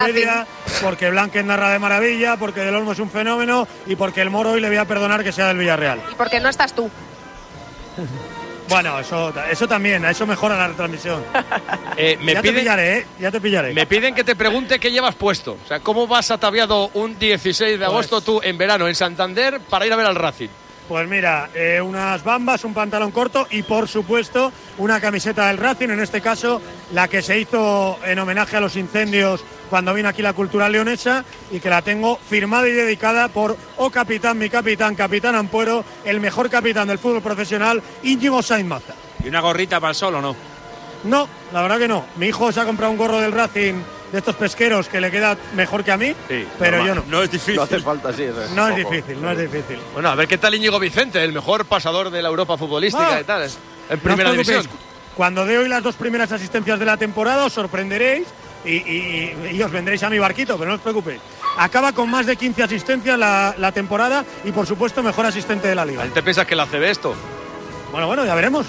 Wikipedia, porque Blanquez narra de maravilla, porque Del Olmo es un fenómeno y porque el Moro hoy le voy a perdonar que sea del Villarreal. Y porque no estás tú. Bueno, eso también, eso mejora la retransmisión. Ya te pillaré. Me piden que te pregunte qué llevas puesto. O sea, ¿cómo vas ataviado un 16 de agosto tú en verano en Santander para ir a ver al Racing? Pues mira, unas bambas, un pantalón corto y por supuesto una camiseta del Racing, en este caso la que se hizo en homenaje a los incendios cuando vino aquí la Cultural Leonesa y que la tengo firmada y dedicada por capitán, mi capitán, Capitán Ampuero, el mejor capitán del fútbol profesional, Íñigo Sainz Maza. ¿Y una gorrita para el sol o no? No, la verdad que no. Mi hijo se ha comprado un gorro del Racing de estos pesqueros que le queda mejor que a mí, sí, pero normal. Yo no. No es difícil. No hace falta, sí. No es difícil. Bueno, a ver qué tal Íñigo Vicente, el mejor pasador de la Europa futbolística y tal, en primera división. Cuando dé hoy las 2 primeras asistencias de la temporada os sorprenderéis y os vendréis a mi barquito, pero no os preocupéis. Acaba con más de 15 asistencias la temporada y por supuesto mejor asistente de la liga. ¿Te piensas que la hace esto? Bueno, ya veremos.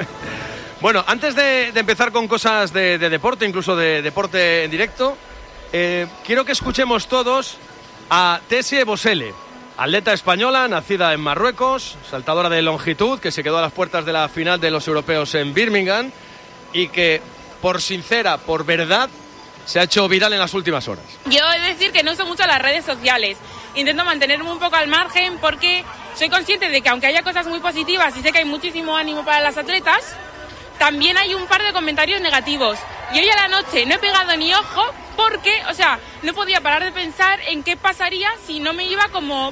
Bueno, antes de empezar con cosas de deporte, incluso de deporte en directo, quiero que escuchemos todos a Tessie Bosele, atleta española, nacida en Marruecos, saltadora de longitud, que se quedó a las puertas de la final de los europeos en Birmingham y que, por sincera, por verdad, se ha hecho viral en las últimas horas. Yo he de decir que no uso mucho las redes sociales. Intento mantenerme un poco al margen porque soy consciente de que aunque haya cosas muy positivas y sé que hay muchísimo ánimo para las atletas, también hay un par de comentarios negativos. Y hoy a la noche no he pegado ni ojo porque, no podía parar de pensar en qué pasaría si no me iba como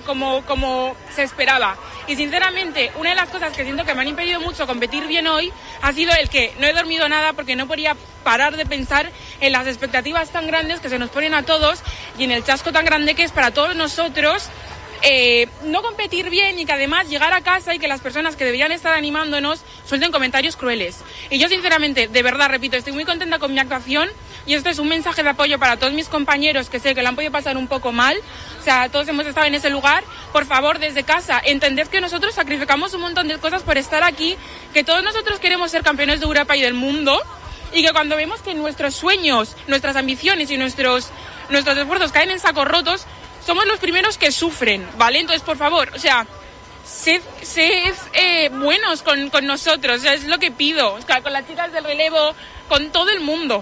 se esperaba. Y sinceramente, una de las cosas que siento que me han impedido mucho competir bien hoy ha sido el que no he dormido nada porque no podía parar de pensar en las expectativas tan grandes que se nos ponen a todos y en el chasco tan grande que es para todos nosotros no competir bien y que además llegar a casa y que las personas que deberían estar animándonos suelten comentarios crueles. Y yo sinceramente, de verdad, repito, estoy muy contenta con mi actuación y esto es un mensaje de apoyo para todos mis compañeros que sé que la han podido pasar un poco mal. Todos hemos estado en ese lugar. Por favor, desde casa, entended que nosotros sacrificamos un montón de cosas por estar aquí, que todos nosotros queremos ser campeones de Europa y del mundo y que cuando vemos que nuestros sueños, nuestras ambiciones y nuestros esfuerzos caen en sacos rotos, somos los primeros que sufren, ¿vale? Entonces, por favor, sed buenos con nosotros, es lo que pido, con las chicas del relevo, con todo el mundo.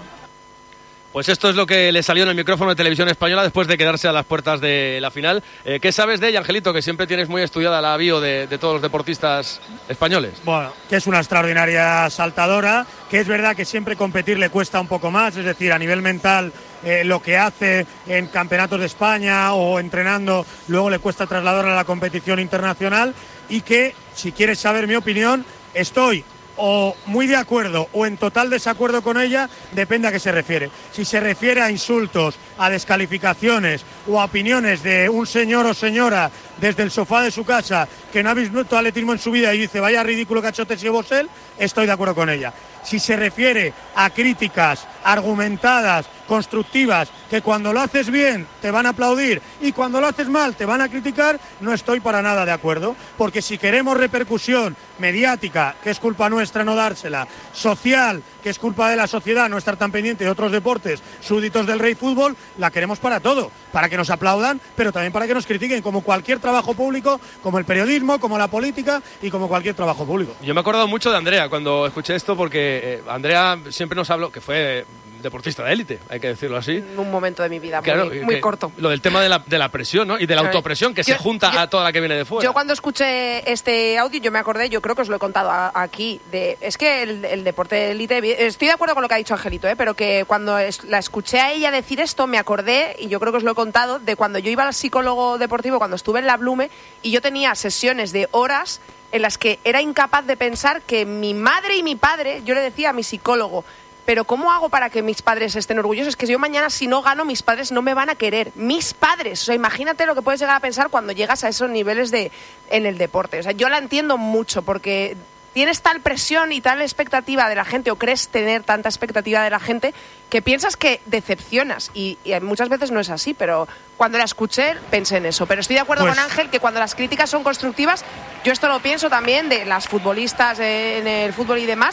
Pues esto es lo que le salió en el micrófono de Televisión Española después de quedarse a las puertas de la final. ¿Qué sabes de ella, Angelito? Que siempre tienes muy estudiada la bio de todos los deportistas españoles. Bueno, que es una extraordinaria saltadora, que es verdad que siempre competir le cuesta un poco más, es decir, a nivel mental lo que hace en campeonatos de España o entrenando, luego le cuesta trasladar a la competición internacional y que, si quieres saber mi opinión, estoy o muy de acuerdo o en total desacuerdo con ella, depende a qué se refiere. Si se refiere a insultos, a descalificaciones o a opiniones de un señor o señora desde el sofá de su casa que no ha visto atletismo en su vida y dice vaya ridículo que ha hecho Tessie Bosele, estoy de acuerdo con ella. Si se refiere a críticas argumentadas, constructivas, que cuando lo haces bien te van a aplaudir y cuando lo haces mal te van a criticar, no estoy para nada de acuerdo, porque si queremos repercusión mediática, que es culpa nuestra no dársela, social, que es culpa de la sociedad no estar tan pendiente de otros deportes súbditos del rey fútbol, la queremos para todo, para que nos aplaudan, pero también para que nos critiquen, como cualquier trabajo público, como el periodismo, como la política y como cualquier trabajo público. Yo me he acordado mucho de Andrea cuando escuché esto, porque Andrea siempre nos habló, que fue deportista de élite, hay que decirlo así. En un momento de mi vida claro, muy corto. Lo del tema de la presión, ¿no? Y de la autopresión que se junta a toda la que viene de fuera. Yo cuando escuché este audio, yo me acordé, yo creo que os lo he contado aquí, es que el deporte de élite, estoy de acuerdo con lo que ha dicho Angelito, pero que cuando la escuché a ella decir esto, me acordé, y yo creo que os lo he contado, de cuando yo iba al psicólogo deportivo, cuando estuve en la Blume, y yo tenía sesiones de horas en las que era incapaz de pensar que mi madre y mi padre, yo le decía a mi psicólogo, pero ¿cómo hago para que mis padres estén orgullosos? Que yo mañana, si no gano, mis padres no me van a querer. Mis padres. Imagínate lo que puedes llegar a pensar cuando llegas a esos niveles en el deporte. Yo la entiendo mucho porque tienes tal presión y tal expectativa de la gente, o crees tener tanta expectativa de la gente, que piensas que decepcionas. Y muchas veces no es así, pero cuando la escuché pensé en eso. Pero estoy de acuerdo con Ángel que cuando las críticas son constructivas, yo esto lo pienso también de las futbolistas en el fútbol y demás,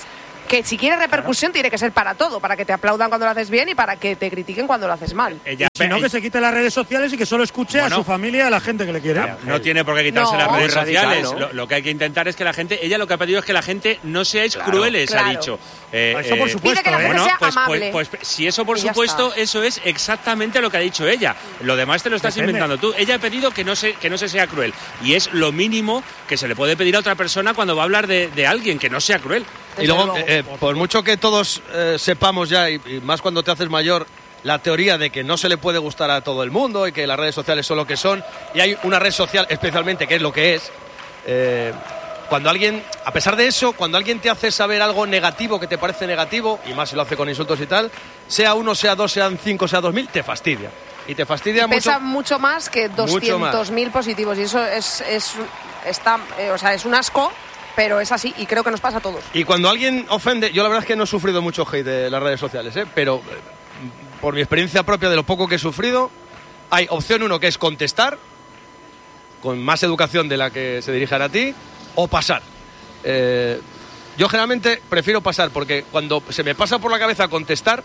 Que si quiere repercusión tiene que ser para todo, para que te aplaudan cuando lo haces bien y para que te critiquen cuando lo haces mal. Sino que se quite las redes sociales y que solo escuche a su familia y a la gente que le quiere. No tiene por qué quitarse las redes sociales. Radical, ¿no? Lo que hay que intentar es que la gente, ella lo que ha pedido es que la gente no seáis crueles, ha dicho. Eso por supuesto. Pide que la gente sea amable. Pues si eso por supuesto, eso es exactamente lo que ha dicho ella. Lo demás te lo estás inventando tú. Ella ha pedido que no se sea cruel. Y es lo mínimo que se le puede pedir a otra persona cuando va a hablar de alguien, que no sea cruel. Y luego, por mucho que todos sepamos ya, y más cuando te haces mayor, la teoría de que no se le puede gustar a todo el mundo y que las redes sociales son lo que son, y hay una red social especialmente que es lo que es, cuando alguien, a pesar de eso, cuando alguien te hace saber algo negativo que te parece negativo, y más si lo hace con insultos y tal, sea 1, sea 2, sean 5, sea 2.000, te fastidia. Y te fastidia mucho. Pesa mucho más que 200.000 positivos, y eso es un asco. Pero es así y creo que nos pasa a todos. Y cuando alguien ofende, yo la verdad es que no he sufrido mucho hate de las redes sociales, pero por mi experiencia propia de lo poco que he sufrido, hay opción 1 que es contestar, con más educación de la que se dirijan a ti, o pasar. Yo generalmente prefiero pasar porque cuando se me pasa por la cabeza contestar,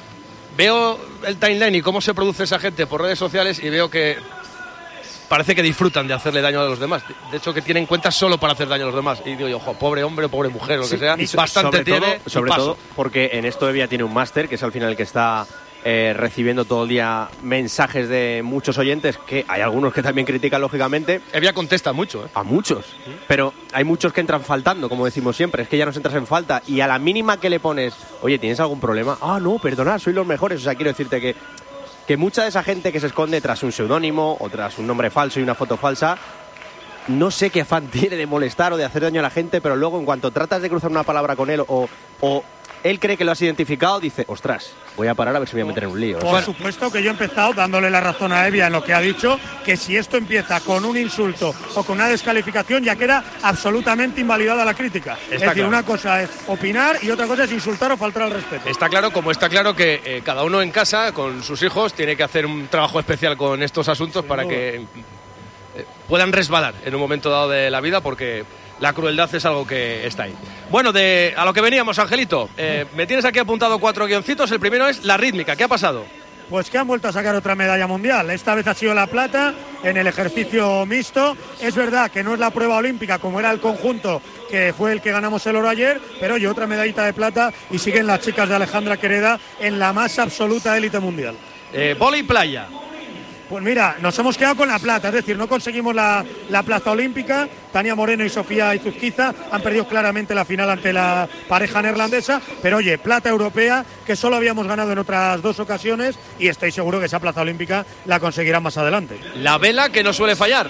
veo el timeline y cómo se produce esa gente por redes sociales y veo que parece que disfrutan de hacerle daño a los demás. De hecho, que tienen cuentas solo para hacer daño a los demás. Y digo yo, pobre hombre o pobre mujer, lo que sea, bastante tiene. Sobre todo porque en esto Evia tiene un máster, que es al final el que está recibiendo todo el día mensajes de muchos oyentes, que hay algunos que también critican, lógicamente. Evia contesta mucho, A muchos. Pero hay muchos que entran faltando, como decimos siempre. Es que ya nos entras en falta. Y a la mínima que le pones, oye, ¿tienes algún problema? Ah, no, perdona, soy los mejores. O sea, quiero decirte que mucha de esa gente que se esconde tras un seudónimo o tras un nombre falso y una foto falsa, no sé qué afán tiene de molestar o de hacer daño a la gente, pero luego en cuanto tratas de cruzar una palabra con él o él cree que lo has identificado, dice, ostras, voy a parar a ver si me voy a meter en un lío. Por supuesto que yo he empezado dándole la razón a Evia en lo que ha dicho, que si esto empieza con un insulto o con una descalificación, ya queda absolutamente invalidada la crítica. Es decir, una cosa es opinar y otra cosa es insultar o faltar al respeto. Está claro, como está claro que cada uno en casa, con sus hijos, tiene que hacer un trabajo especial con estos asuntos para que puedan resbalar en un momento dado de la vida, porque la crueldad es algo que está ahí. Bueno, a lo que veníamos, Angelito. Me tienes aquí apuntado 4 guioncitos. El primero es la rítmica. ¿Qué ha pasado? Pues que han vuelto a sacar otra medalla mundial. Esta vez ha sido la plata en el ejercicio mixto. Es verdad que no es la prueba olímpica como era el conjunto, que fue el que ganamos el oro ayer, pero oye, otra medallita de plata y siguen las chicas de Alejandra Quereda en la más absoluta élite mundial. Vóley playa. Pues mira, nos hemos quedado con la plata, es decir, no conseguimos la plaza olímpica. Tania Moreno y Sofía Izuzquiza han perdido claramente la final ante la pareja neerlandesa, pero oye, plata europea que solo habíamos ganado en otras 2 ocasiones y estoy seguro que esa plaza olímpica la conseguirán más adelante. La vela que no suele fallar.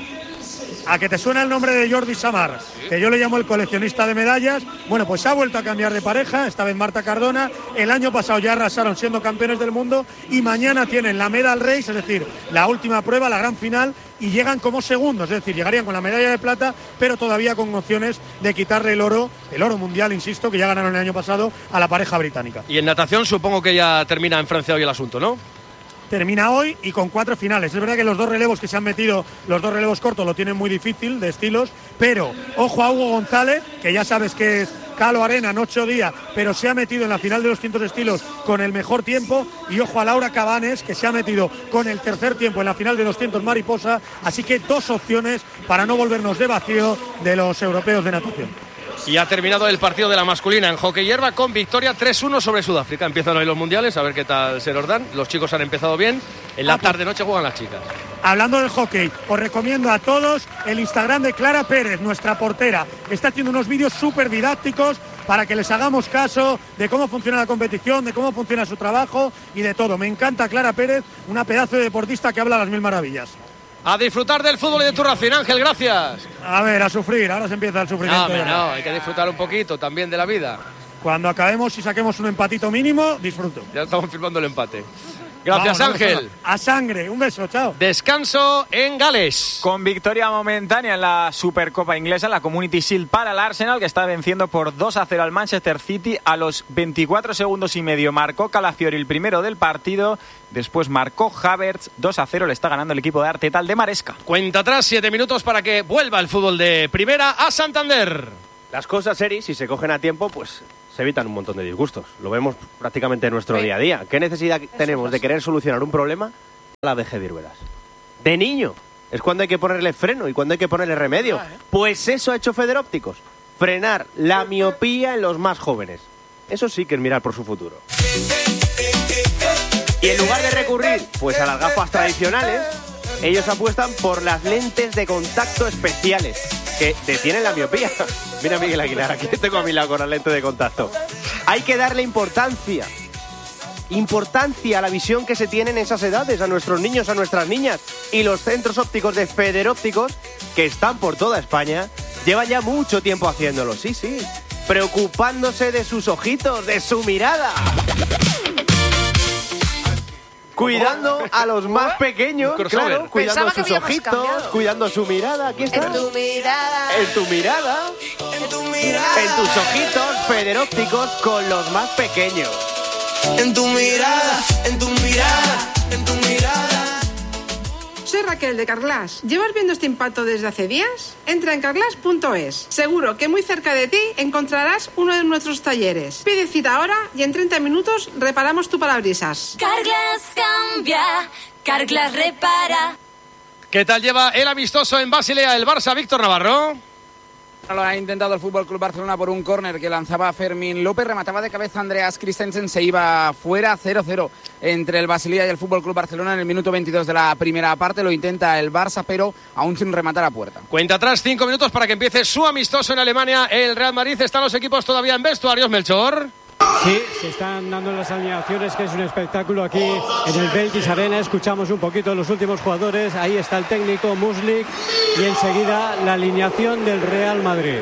¿A que te suena el nombre de Jordi Samar? Que yo le llamo el coleccionista de medallas. Bueno, pues ha vuelto a cambiar de pareja, esta vez Marta Cardona. El año pasado ya arrasaron siendo campeones del mundo y mañana tienen la medal race, es decir, la última prueba, la gran final, y llegan como segundos, es decir, llegarían con la medalla de plata, pero todavía con opciones de quitarle el oro mundial, insisto, que ya ganaron el año pasado a la pareja británica. Y en natación supongo que ya termina en Francia hoy el asunto, ¿no? Termina hoy y con 4 finales. Es verdad que los 2 relevos que se han metido, los 2 relevos cortos, lo tienen muy difícil de estilos, pero ojo a Hugo González, que ya sabes que es Calo Arena, noche o día, pero se ha metido en la final de los 200 estilos con el mejor tiempo, y ojo a Laura Cabanes, que se ha metido con el tercer tiempo en la final de 200 mariposa, así que 2 opciones para no volvernos de vacío de los europeos de natación. Y ha terminado el partido de la masculina en hockey hierba con victoria 3-1 sobre Sudáfrica. Empiezan hoy los mundiales, a ver qué tal se nos dan. Los chicos han empezado bien. En la tarde-noche juegan las chicas. Hablando del hockey, os recomiendo a todos el Instagram de Clara Pérez, nuestra portera. Está haciendo unos vídeos súper didácticos para que les hagamos caso de cómo funciona la competición, de cómo funciona su trabajo y de todo. Me encanta Clara Pérez, una pedazo de deportista que habla a las mil maravillas. A disfrutar del fútbol y de tu Racing, Ángel, gracias. A ver, a sufrir, ahora se empieza el sufrimiento. No, hay que disfrutar un poquito también de la vida. Cuando acabemos y saquemos un empatito mínimo, disfruto. Ya estamos firmando el empate. Gracias, Ángel. A sangre, un beso, chao. Descanso en Gales. Con victoria momentánea en la Supercopa inglesa, la Community Shield para el Arsenal, que está venciendo por 2-0 al Manchester City. A los 24 segundos y medio marcó Calafiori el primero del partido. Después marcó Havertz. 2-0 le está ganando el equipo de Arteta al de Maresca. Cuenta atrás, 7 minutos para que vuelva el fútbol de primera a Santander. Las cosas, Eri, si se cogen a tiempo, pues se evitan un montón de disgustos. Lo vemos prácticamente en nuestro día a día. ¿Qué necesidad tenemos de querer solucionar un problema a la vejez de viruelas? De niño. Es cuando hay que ponerle freno y cuando hay que ponerle remedio. Pues eso ha hecho Federópticos. Frenar la miopía en los más jóvenes. Eso sí que es mirar por su futuro. Y en lugar de recurrir pues a las gafas tradicionales, ellos apuestan por las lentes de contacto especiales que detienen la miopía. Mira Miguel Aguilar, aquí tengo a mi lado con las lentes de contacto. Hay que darle importancia a la visión que se tiene en esas edades, a nuestros niños, a nuestras niñas. Y los centros ópticos de Federópticos, que están por toda España, llevan ya mucho tiempo haciéndolo, sí, preocupándose de sus ojitos, de su mirada. Cuidando a los más pequeños, claro, cuidando sus ojitos, cuidando su mirada. Aquí está. En tu mirada. En tu mirada. En tu mirada. En tus ojitos, Federópticos con los más pequeños. En tu mirada, en tu mirada, en tu mirada. Soy Raquel de Carglass. ¿Llevas viendo este impacto desde hace días? Entra en carglass.es. Seguro que muy cerca de ti encontrarás uno de nuestros talleres. Pide cita ahora y en 30 minutos reparamos tu parabrisas. Carglass cambia, Carglass repara. ¿Qué tal lleva el amistoso en Basilea el Barça, Víctor Navarro? Lo ha intentado el Fútbol Club Barcelona por un córner que lanzaba Fermín López, remataba de cabeza Andreas Christensen, se iba fuera. 0-0 entre el Basilea y el Fútbol Club Barcelona en el minuto 22 de la primera parte. Lo intenta el Barça, pero aún sin rematar a puerta. Cuenta atrás 5 minutos para que empiece su amistoso en Alemania. El Real Madrid. Están los equipos todavía en vestuarios, Melchor. Sí, se están dando las alineaciones, que es un espectáculo aquí en el Belkis Arena. Escuchamos un poquito los últimos jugadores. Ahí está el técnico Muslik y enseguida la alineación del Real Madrid.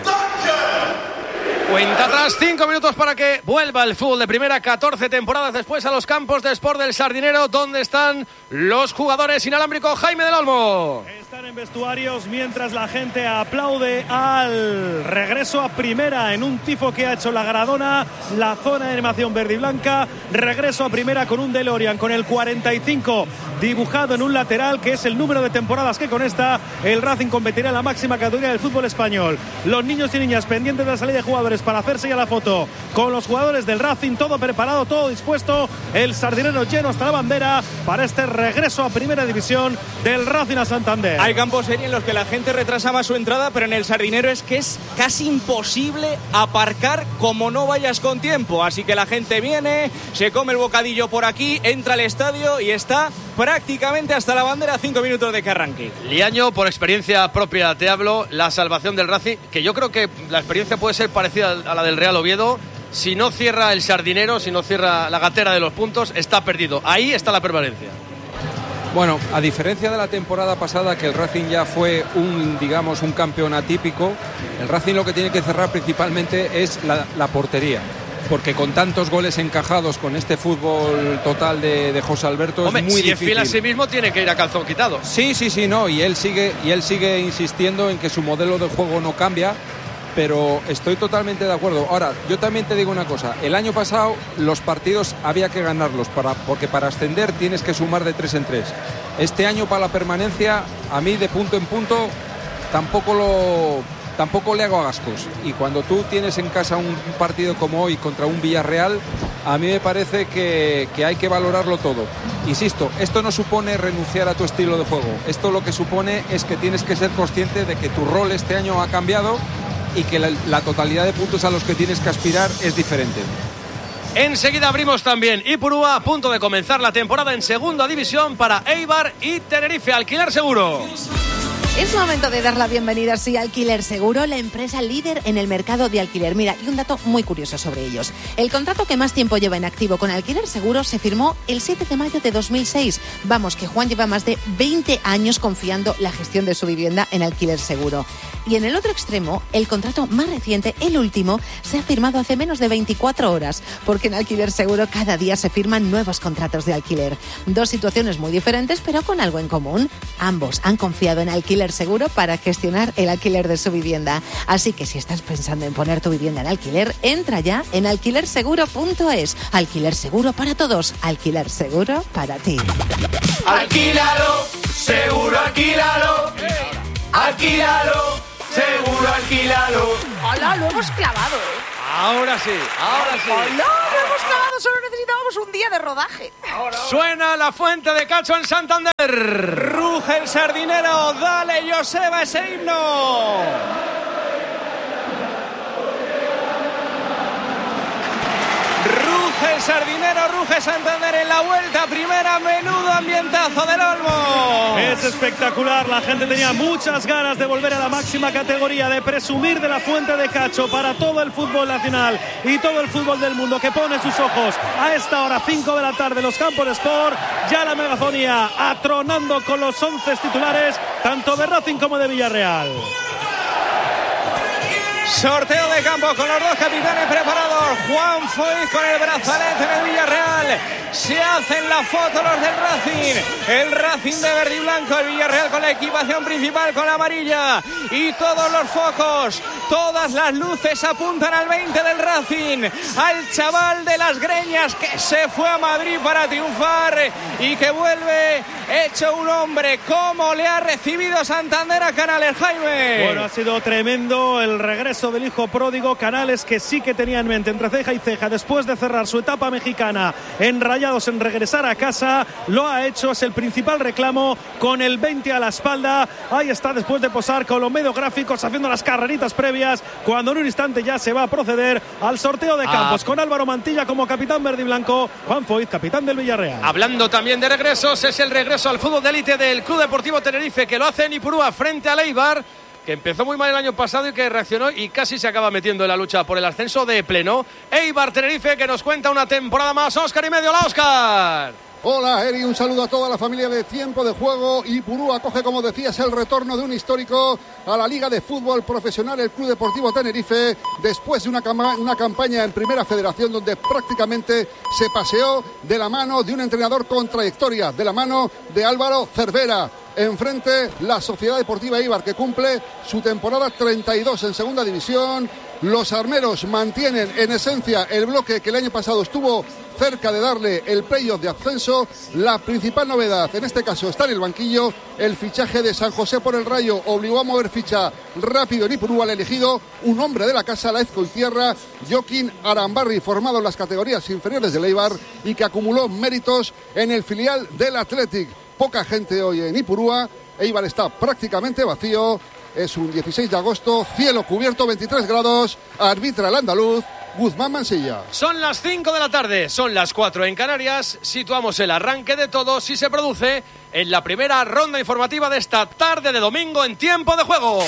Cuenta atrás 5 minutos para que vuelva el fútbol de primera, 14 temporadas después, a los campos de Sport del Sardinero, donde están los jugadores inalámbricos. Jaime del Olmo. Están en vestuarios mientras la gente aplaude al regreso a primera en un tifo que ha hecho la Gradona, la zona de animación verde y blanca. Regreso a primera con un DeLorean con el 45 dibujado en un lateral, que es el número de temporadas que con esta el Racing competirá en la máxima categoría del fútbol español. Los niños y niñas pendientes de la salida de jugadores para hacerse ya la foto con los jugadores del Racing, todo preparado, todo dispuesto, el Sardinero lleno hasta la bandera para este regreso a primera división del Racing a Santander. Hay campos en los que la gente retrasaba su entrada, pero en el Sardinero es que es casi imposible aparcar como no vayas con tiempo, así que la gente viene, se come el bocadillo por aquí, entra al estadio y está prácticamente hasta la bandera, 5 minutos de que arranque. Liaño, por experiencia propia te hablo, la salvación del Racing, que yo creo que la experiencia puede ser parecida a la del Real Oviedo. Si no cierra el Sardinero, si no cierra la gatera de los puntos, está perdido. Ahí está la permanencia. Bueno, a diferencia de la temporada pasada, que el Racing ya fue un campeón atípico, el Racing lo que tiene que cerrar principalmente es la portería. Porque con tantos goles encajados, con este fútbol total de José Alberto, hombre, es muy difícil. Si es fiel a sí mismo, tiene que ir a calzón quitado. Sí, no, y él sigue insistiendo en que su modelo de juego no cambia, pero estoy totalmente de acuerdo. Ahora, yo también te digo una cosa, el año pasado los partidos había que ganarlos, porque para ascender tienes que sumar de 3 en 3. Este año para la permanencia, a mí de punto en punto, tampoco le hago agascos, y cuando tú tienes en casa un partido como hoy contra un Villarreal, a mí me parece que hay que valorarlo todo. Insisto, esto no supone renunciar a tu estilo de juego, esto lo que supone es que tienes que ser consciente de que tu rol este año ha cambiado y que la totalidad de puntos a los que tienes que aspirar es diferente. Enseguida abrimos también Ipurúa, a punto de comenzar la temporada en segunda división para Eibar y Tenerife. Alquiler Seguro. Es momento de dar la bienvenida a Alquiler Seguro, la empresa líder en el mercado de alquiler. Mira, y un dato muy curioso sobre ellos. El contrato que más tiempo lleva en activo con Alquiler Seguro se firmó el 7 de mayo de 2006. Vamos, que Juan lleva más de 20 años confiando la gestión de su vivienda en Alquiler Seguro. Y en el otro extremo, el contrato más reciente, el último, se ha firmado hace menos de 24 horas, porque en Alquiler Seguro cada día se firman nuevos contratos de alquiler. Dos situaciones muy diferentes, pero con algo en común. Ambos han confiado en Alquiler Seguro para gestionar el alquiler de su vivienda. Así que si estás pensando en poner tu vivienda en alquiler, entra ya en alquilerseguro.es. Alquiler seguro para todos, alquiler seguro para ti. Alquílalo, seguro alquílalo. Alquílalo, seguro alquílalo. Hola, lo hemos clavado, Ahora sí. ¡No! ¡Lo hemos clavado! Solo necesitábamos un día de rodaje. Suena la fuente de Cacho en Santander. Ruge el sardinero. Dale, Joseba, ese himno. Ruge el sardinero, ruge Santander en la vuelta primera. Menudo ambientazo del Olmo. Es espectacular, la gente tenía muchas ganas de volver a la máxima categoría, de presumir de la fuente de Cacho para todo el fútbol nacional y todo el fútbol del mundo que pone sus ojos a esta hora, 5 de la tarde, los campos de Sport. Ya la megafonía atronando con los 11 titulares, tanto de Racing como de Villarreal. Sorteo de campo con los dos capitanes preparados. Juan Foyt con el brazalete en el Villarreal. Se hacen la foto los del Racing. El Racing de verde y blanco. El Villarreal con la equipación principal con la amarilla. Y todos los focos, todas las luces apuntan al 20 del Racing. Al chaval de las greñas que se fue a Madrid para triunfar y que vuelve hecho un hombre. ¿Cómo le ha recibido Santander a Canales, Jaime? Bueno, ha sido tremendo el regreso del hijo pródigo. Canales, que sí que tenía en mente entre ceja y ceja, después de cerrar su etapa mexicana en Rayados, en regresar a casa, lo ha hecho. Es el principal reclamo, con el 20 a la espalda. Ahí está, después de posar con los medios gráficos, haciendo las carreritas previas, cuando en un instante ya se va a proceder al sorteo de campos, con Álvaro Mantilla como capitán verde y blanco, Juan Foyt, capitán del Villarreal. Hablando también de regresos, es el regreso al fútbol de élite del Club Deportivo Tenerife, que lo hace en Ipurúa frente al Eibar, que empezó muy mal el año pasado y que reaccionó y casi se acaba metiendo en la lucha por el ascenso de pleno. Eibar Tenerife, que nos cuenta una temporada más. Óscar y medio. ¡Hola, Óscar! Hola, Eri, un saludo a toda la familia de Tiempo de Juego. Ipurúa acoge, como decías, el retorno de un histórico a la Liga de Fútbol Profesional, el Club Deportivo Tenerife, después de una campaña en Primera Federación donde prácticamente se paseó de la mano de un entrenador con trayectoria, de la mano de Álvaro Cervera. Enfrente, la Sociedad Deportiva Eibar, que cumple su temporada 32 en Segunda División. Los armeros mantienen en esencia el bloque que el año pasado estuvo cerca de darle el playoff de ascenso. La principal novedad en este caso está en el banquillo. El fichaje de San José por el Rayo obligó a mover ficha rápido en Ipurúa. Al elegido un hombre de la casa, la Ezcoitierra, Joaquín Arambarri, formado en las categorías inferiores del Eibar y que acumuló méritos en el filial del Athletic. Poca gente hoy en Ipurúa. Eibar está prácticamente vacío. Es un 16 de agosto, cielo cubierto, 23 grados. Arbitra el andaluz Guzmán Mansilla. Son las 5 de la tarde, son las 4 en Canarias. Situamos el arranque de todo si se produce en la primera ronda informativa de esta tarde de domingo en Tiempo de Juego.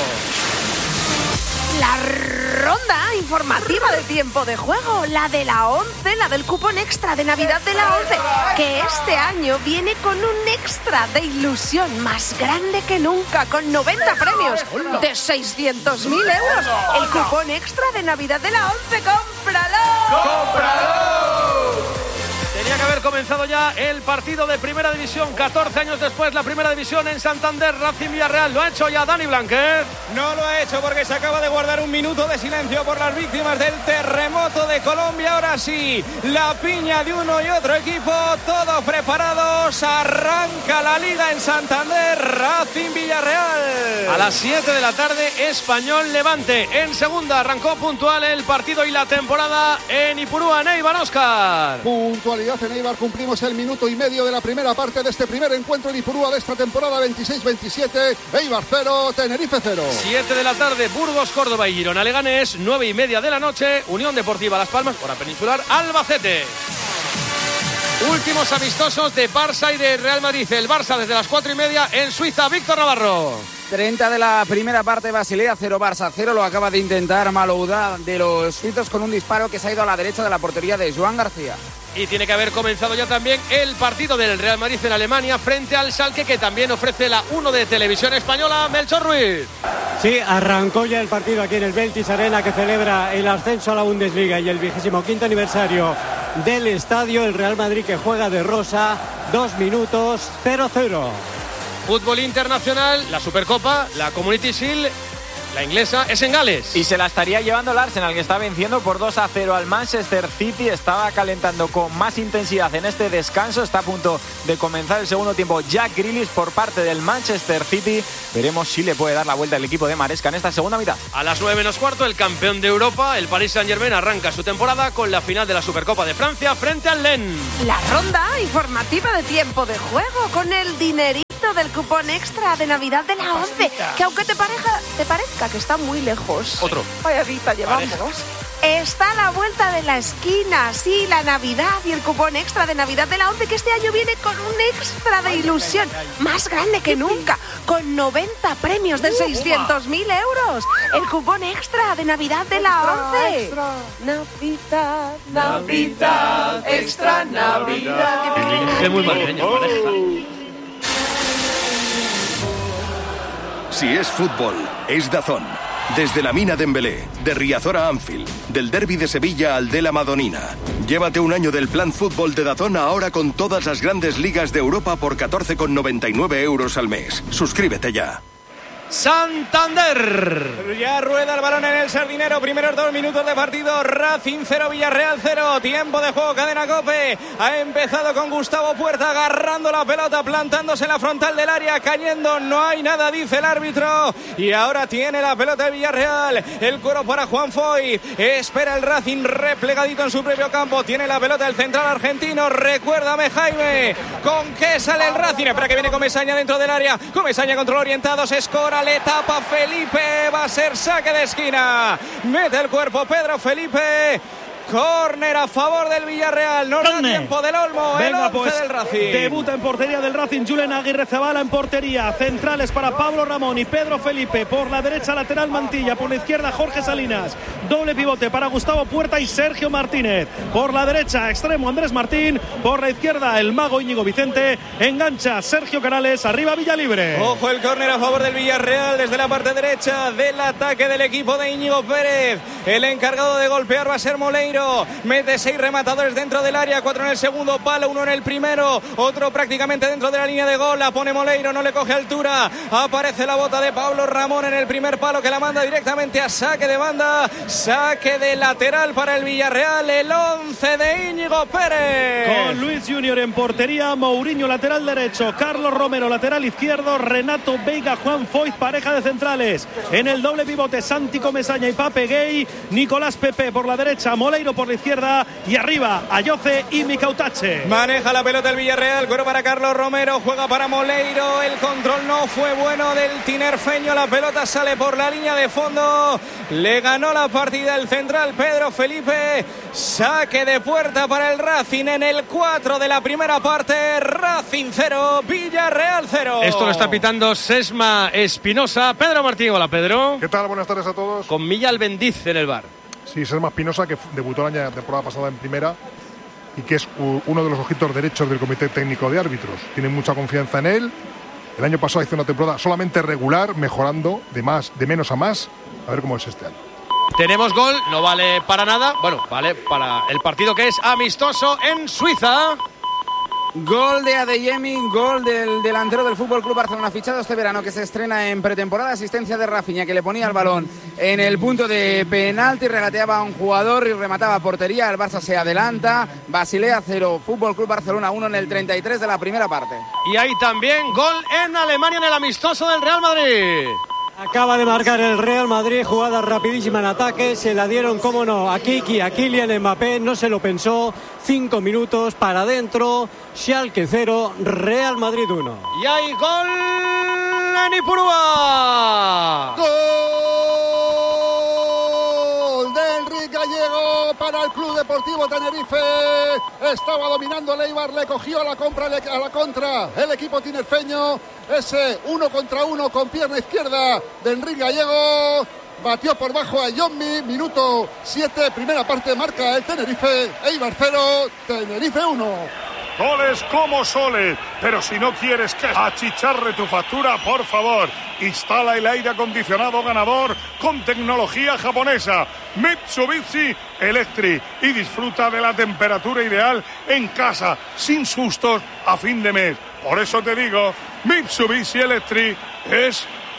La ronda informativa de Tiempo de Juego, la de la 11, la del cupón extra de Navidad de la 11, que este año viene con un extra de ilusión más grande que nunca, con 90 premios de 600.000 euros. El cupón extra de Navidad de la 11, ¡cómpralo! ¡Cómpralo! Tenía que haber comenzado ya el partido de Primera División, 14 años después, la Primera División en Santander, Racing Villarreal. ¿Lo ha hecho ya Dani Blanquet? No lo ha hecho porque se acaba de guardar un minuto de silencio por las víctimas del terremoto de Colombia. Ahora sí, la piña de uno y otro equipo, todos preparados. Arranca la Liga en Santander, Racing Villarreal. A las 7 de la tarde, Español Levante. En segunda arrancó puntual el partido y la temporada en Ipurúa, en Eibar. Óscar. Puntualidad en Eibar, cumplimos el minuto y medio de la primera parte de este primer encuentro en Ipurúa de esta temporada 26-27. Eibar 0, Tenerife 0. 7 de la tarde, Burgos, Córdoba y Girona Leganés. 9:30 de la noche, Unión Deportiva Las Palmas, hora peninsular, Albacete. Últimos amistosos de Barça y de Real Madrid. El Barça desde las 4:30 en Suiza. Víctor Navarro. 30 de la primera parte, Basilea 0, Barça 0. Lo acaba de intentar Malouda de los suizos con un disparo que se ha ido a la derecha de la portería de Joan García. Y tiene que haber comenzado ya también el partido del Real Madrid en Alemania frente al Schalke, que también ofrece la 1 de Televisión Española. Melchor Ruiz. Sí, arrancó ya el partido aquí en el Veltis Arena, que celebra el ascenso a la Bundesliga y el 25º aniversario del estadio. El Real Madrid, que juega de rosa, 2 minutos, 0-0. Fútbol internacional, la Supercopa, la Community Shield la inglesa, es en Gales. Y se la estaría llevando el Arsenal, que está venciendo por 2-0 al Manchester City. Estaba calentando con más intensidad en este descanso. Está a punto de comenzar el segundo tiempo Jack Grealish por parte del Manchester City. Veremos si le puede dar la vuelta al equipo de Maresca en esta segunda mitad. A las 9:15, el campeón de Europa, el Paris Saint-Germain, arranca su temporada con la final de la Supercopa de Francia frente al Lens. La ronda informativa de tiempo de juego con el dinerito del cupón extra de Navidad de la 11, que aunque te parezca que está muy lejos. Otro. Vaya vista llevamos. Está a la vuelta de la esquina, sí, la Navidad y el cupón extra de Navidad de la 11, que este año viene con un extra de ilusión más grande que nunca, con 90 premios de 600.000 euros. El cupón extra de Navidad de la 11. Navidad, Navidad, extra Navidad. Es muy madrileño, pareja. Si es fútbol, es DAZN. Desde la Mina Dembélé, de Riazor a Anfield, del Derbi de Sevilla al de la Madonina. Llévate un año del plan fútbol de DAZN ahora con todas las grandes ligas de Europa por 14,99 euros al mes. Suscríbete ya. Santander. Ya rueda el balón en el Sardinero. Primeros 2 minutos de partido. Racing 0, Villarreal 0. Tiempo de juego, cadena COPE. Ha empezado con Gustavo Puerta agarrando la pelota, plantándose en la frontal del área, cayendo. No hay nada, dice el árbitro. Y ahora tiene la pelota el Villarreal. El cuero para Juan Foy. Espera el Racing replegadito en su propio campo. Tiene la pelota el central argentino. Recuérdame, Jaime, ¿con qué sale el Racing? Espera que viene Comesaña dentro del área. Comesaña control orientado. Se escora. Le tapa Felipe, va a ser saque de esquina, mete el cuerpo Pedro Felipe. Córner a favor del Villarreal. No da tiempo del Olmo. Venga, el 11 del Racing. Debuta en portería del Racing Julen Aguirrezabala en portería. Centrales para Pablo Ramón y Pedro Felipe. Por la derecha lateral Mantilla. Por la izquierda Jorge Salinas. Doble pivote para Gustavo Puerta y Sergio Martínez. Por la derecha extremo Andrés Martín. Por la izquierda el mago Íñigo Vicente. Engancha Sergio Canales. Arriba Villalibre. Ojo el córner a favor del Villarreal desde la parte derecha del ataque del equipo de Íñigo Pérez. El encargado de golpear va a ser Moleiro. Mete 6 rematadores dentro del área, 4 en el segundo palo, 1 en el primero, otro prácticamente dentro de la línea de gol. La pone Moleiro, no le coge altura. Aparece la bota de Pablo Ramón en el primer palo, que la manda directamente a saque de banda. Saque de lateral para el Villarreal, el 11 de Íñigo Pérez. Con Luis Junior en portería, Mourinho lateral derecho, Carlos Romero lateral izquierdo, Renato Veiga, Juan Foyt, pareja de centrales. En el doble pivote, Santi Comesaña y Pape Gay. Nicolás Pepe por la derecha, Moleiro por la izquierda y arriba Ayoce y Micautache. Maneja la pelota el Villarreal, cuero para Carlos Romero, juega para Moleiro. El control no fue bueno del tinerfeño, la pelota sale por la línea de fondo. Le ganó la partida el central Pedro Felipe. Saque de puerta para el Racing en el 4 de la primera parte. Racing 0, Villarreal 0. Esto lo está pitando Sesma Espinosa. Pedro Martín, hola Pedro. ¿Qué tal? Buenas tardes a todos. Con Milla Albendiz en el bar. Sí, Sesma Espinosa, que debutó la temporada pasada en primera y que es uno de los ojitos derechos del Comité Técnico de Árbitros. Tienen mucha confianza en él. El año pasado hizo una temporada solamente regular, mejorando de menos a más. A ver cómo es este año. Tenemos gol, no vale para nada. Bueno, vale para el partido que es amistoso en Suiza. Gol de Adeyemi, gol del delantero del Fútbol Club Barcelona, fichado este verano, que se estrena en pretemporada. Asistencia de Rafinha, que le ponía el balón en el punto de penalti, regateaba a un jugador y remataba a portería. El Barça se adelanta. Basilea 0, Fútbol Club Barcelona 1 en el 33 de la primera parte. Y hay también gol en Alemania en el amistoso del Real Madrid. Acaba de marcar el Real Madrid, jugada rapidísima en ataque, se la dieron, cómo no, a Kiki, a Kylian Mbappé, no se lo pensó, 5 minutos para adentro, Schalke 0, Real Madrid 1. Y hay gol en Ipurúa. ¡Gol de Enrique Gallego para el Club Deportivo Tenerife! Estaba dominando el Eibar, le cogió a la contra el equipo tinerfeño. Ese 1 contra 1 con pierna izquierda de Enrique Gallego. Batió por bajo a Yommi. Minuto 7, primera parte, marca el Tenerife. Eibar 0, Tenerife 1. Goles como soles, pero si no quieres que achicharre tu factura, por favor, instala el aire acondicionado ganador con tecnología japonesa Mitsubishi Electric y disfruta de la temperatura ideal en casa, sin sustos a fin de mes. Por eso te digo, Mitsubishi Electric es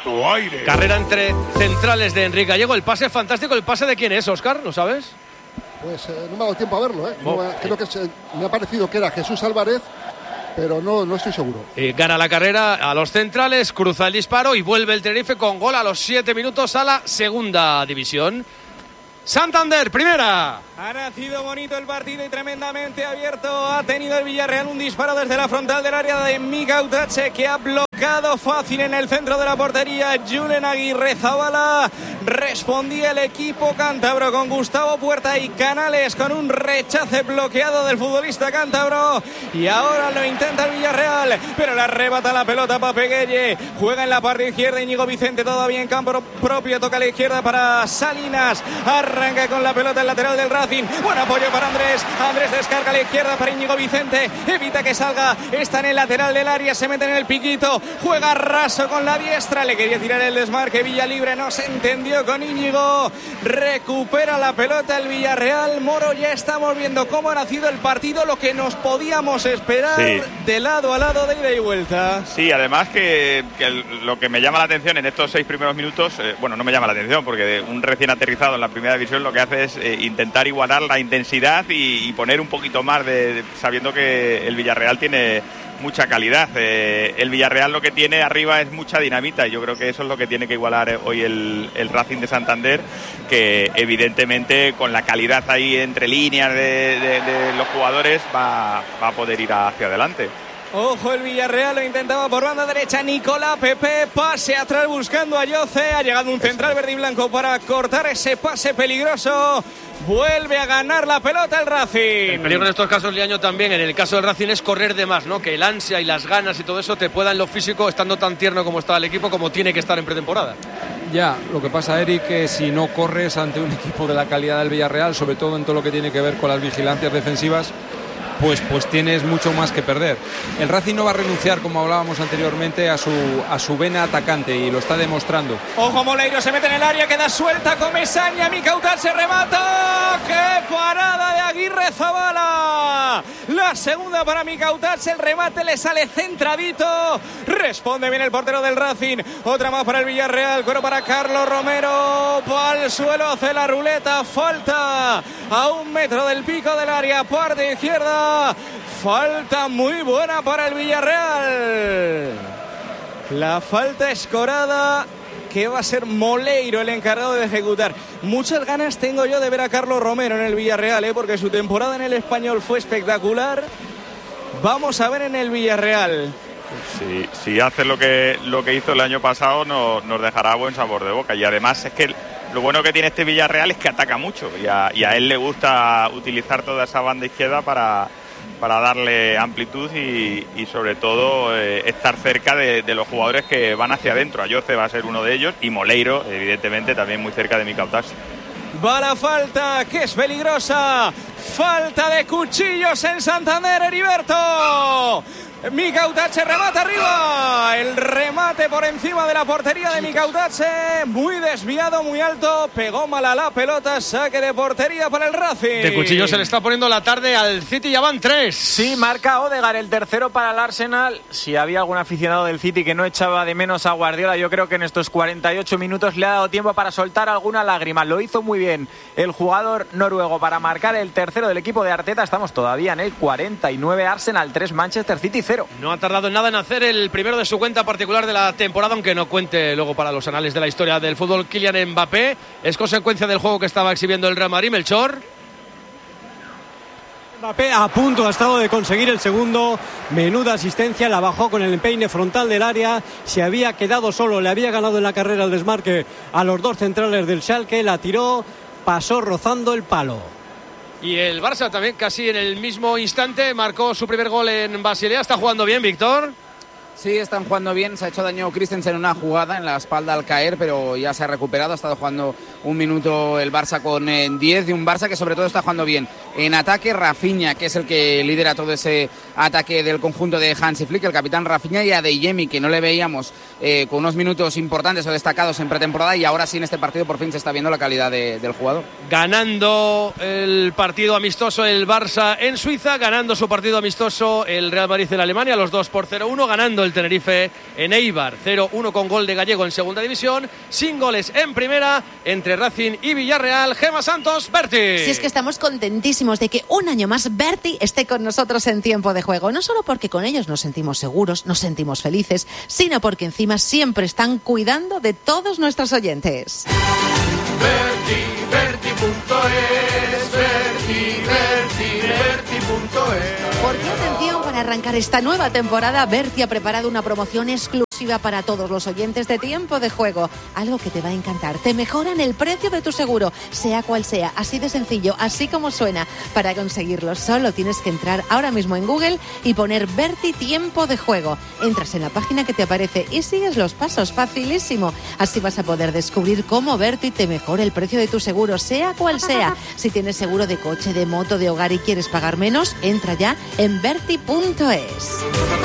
tu aire. Carrera entre centrales de Enrique Gallego. El pase es fantástico. ¿El pase de quién es, Óscar? ¿Lo sabes? Pues no me ha dado tiempo a verlo, ¿eh? Creo que me ha parecido que era Jesús Álvarez, pero no estoy seguro. Gana la carrera a los centrales, cruza el disparo y vuelve el Tenerife con gol a los 7 minutos a la segunda división. Santander, primera. Ha nacido bonito el partido y tremendamente abierto. Ha tenido el Villarreal un disparo desde la frontal del área de Mika Utache, que ha bloqueado fácil en el centro de la portería. Julen Aguirrezabala. Respondía el equipo cántabro con Gustavo Puerta y Canales, con un rechace bloqueado del futbolista cántabro. Y ahora lo intenta el Villarreal, pero le arrebata la pelota Pape Gueye. Juega en la parte izquierda Íñigo Vicente, todavía en campo propio. Toca a la izquierda para Salinas. Arranca con la pelota el lateral del Racing. Buen apoyo para Andrés. Andrés descarga a la izquierda para Íñigo Vicente. Evita que salga. Está en el lateral del área. Se mete en el piquito. Juega raso con la diestra. Le quería tirar el desmarque. Villalibre no se entendió con Íñigo. Recupera la pelota el Villarreal. Moro, ya estamos viendo cómo ha nacido el partido. Lo que nos podíamos esperar, sí, de lado a lado, de ida y vuelta. Sí, además que lo que me llama la atención en estos 6 primeros minutos, no me llama la atención, porque un recién aterrizado en la primera división lo que hace es intentar igualar la intensidad y poner un poquito más sabiendo que el Villarreal tiene mucha calidad. El Villarreal lo que tiene arriba es mucha dinamita y yo creo que eso es lo que tiene que igualar hoy el Racing de Santander, que evidentemente con la calidad ahí entre líneas de los jugadores va a poder ir hacia adelante. Ojo, el Villarreal lo intentaba por banda derecha. Nicolás Pepe, pase atrás buscando a Yoce. Ha llegado un central verde y blanco para cortar ese pase peligroso. Vuelve a ganar la pelota el Racing. El peligro en estos casos, Liaño, también en el caso del Racing es correr de más, ¿no? Que el ansia y las ganas y todo eso te pueda en lo físico, estando tan tierno como está el equipo, como tiene que estar en pretemporada. Ya, lo que pasa, Eric, que si no corres ante un equipo de la calidad del Villarreal, sobre todo en todo lo que tiene que ver con las vigilancias defensivas, pues tienes mucho más que perder. El Racing no va a renunciar, como hablábamos anteriormente, a su vena atacante, y lo está demostrando. Ojo, Moleiro se mete en el área, queda suelta Comesaña, Micautal se remata. ¡Qué parada de Aguirrezabala! La segunda para Micautal, el remate le sale centradito. Responde bien el portero del Racing. Otra más para el Villarreal, cuero para Carlos Romero. Al suelo hace la ruleta, falta a 1 metro del pico del área, parte izquierda. Falta muy buena para el Villarreal. La falta escorada, que va a ser Moleiro el encargado de ejecutar. Muchas ganas tengo yo de ver a Carlos Romero en el Villarreal, porque su temporada en el Español fue espectacular. Vamos a ver en el Villarreal. Si hace lo que hizo el año pasado, nos dejará buen sabor de boca. Y además es que lo bueno que tiene este Villarreal es que ataca mucho, y a él le gusta utilizar toda esa banda izquierda para darle amplitud y sobre todo estar cerca de los jugadores que van hacia adentro. Ayoce va a ser uno de ellos, y Moleiro, evidentemente, también muy cerca de Micautas. Va la falta, que es peligrosa. Falta de Cuchillos en Santander, Heriberto. Micautatxe remata arriba. El remate por encima de la portería de Micautatxe. Muy desviado, muy alto. Pegó mal a la pelota. Saque de portería para el Racing. De Cuchillo se le está poniendo la tarde al City. Ya van 3. Sí, marca Odegaard, el tercero para el Arsenal. Si había algún aficionado del City que no echaba de menos a Guardiola, yo creo que en estos 48 minutos le ha dado tiempo para soltar alguna lágrima. Lo hizo muy bien el jugador noruego para marcar el tercero del equipo de Arteta. Estamos todavía en el 49. Arsenal 3, Manchester City 0. No ha tardado en nada en hacer el primero de su cuenta particular de la temporada, aunque no cuente luego para los anales de la historia del fútbol. Kylian Mbappé, es consecuencia del juego que estaba exhibiendo el Real Madrid. Melchor. Mbappé a punto ha estado de conseguir el segundo. Menuda asistencia, la bajó con el empeine frontal del área. Se había quedado solo, le había ganado en la carrera el desmarque a los dos centrales del Schalke. La tiró, pasó rozando el palo. Y el Barça también casi en el mismo instante marcó su primer gol en Basilea. ¿Está jugando bien, Víctor? Sí, están jugando bien. Se ha hecho daño Christensen en una jugada en la espalda al caer, pero ya se ha recuperado. Ha estado jugando un minuto el Barça con 10, de un Barça que sobre todo está jugando bien. En ataque, Rafinha, que es el que lidera todo ese ataque del conjunto de Hansi Flick, el capitán Rafinha, y a Adeyemi, que no le veíamos con unos minutos importantes o destacados en pretemporada, y ahora sí en este partido por fin se está viendo la calidad del jugador. Ganando el partido amistoso el Barça en Suiza, ganando su partido amistoso el Real Madrid en Alemania, los 2-0-1, ganando el Tenerife en Eibar. 0-1 con gol de Gallego en segunda división, sin goles en primera entre Racing y Villarreal. Gemma Santos, Berti. Si es que estamos contentísimos de que un año más Berti esté con nosotros en Tiempo de Juego. No solo porque con ellos nos sentimos seguros, nos sentimos felices, sino porque encima siempre están cuidando de todos nuestros oyentes. Porque atención, para arrancar esta nueva temporada, Berti ha preparado una promoción exclusiva para todos los oyentes de Tiempo de Juego. Algo que te va a encantar. Te mejoran el precio de tu seguro, sea cual sea, así de sencillo, así como suena. Para conseguirlo solo tienes que entrar ahora mismo en Google y poner Berti Tiempo de Juego. Entras en la página que te aparece y sigues los pasos, facilísimo. Así vas a poder descubrir cómo Berti te mejora el precio de tu seguro, sea cual sea. Si tienes seguro de coche, de moto, de hogar y quieres pagar menos, entra ya en berti.es.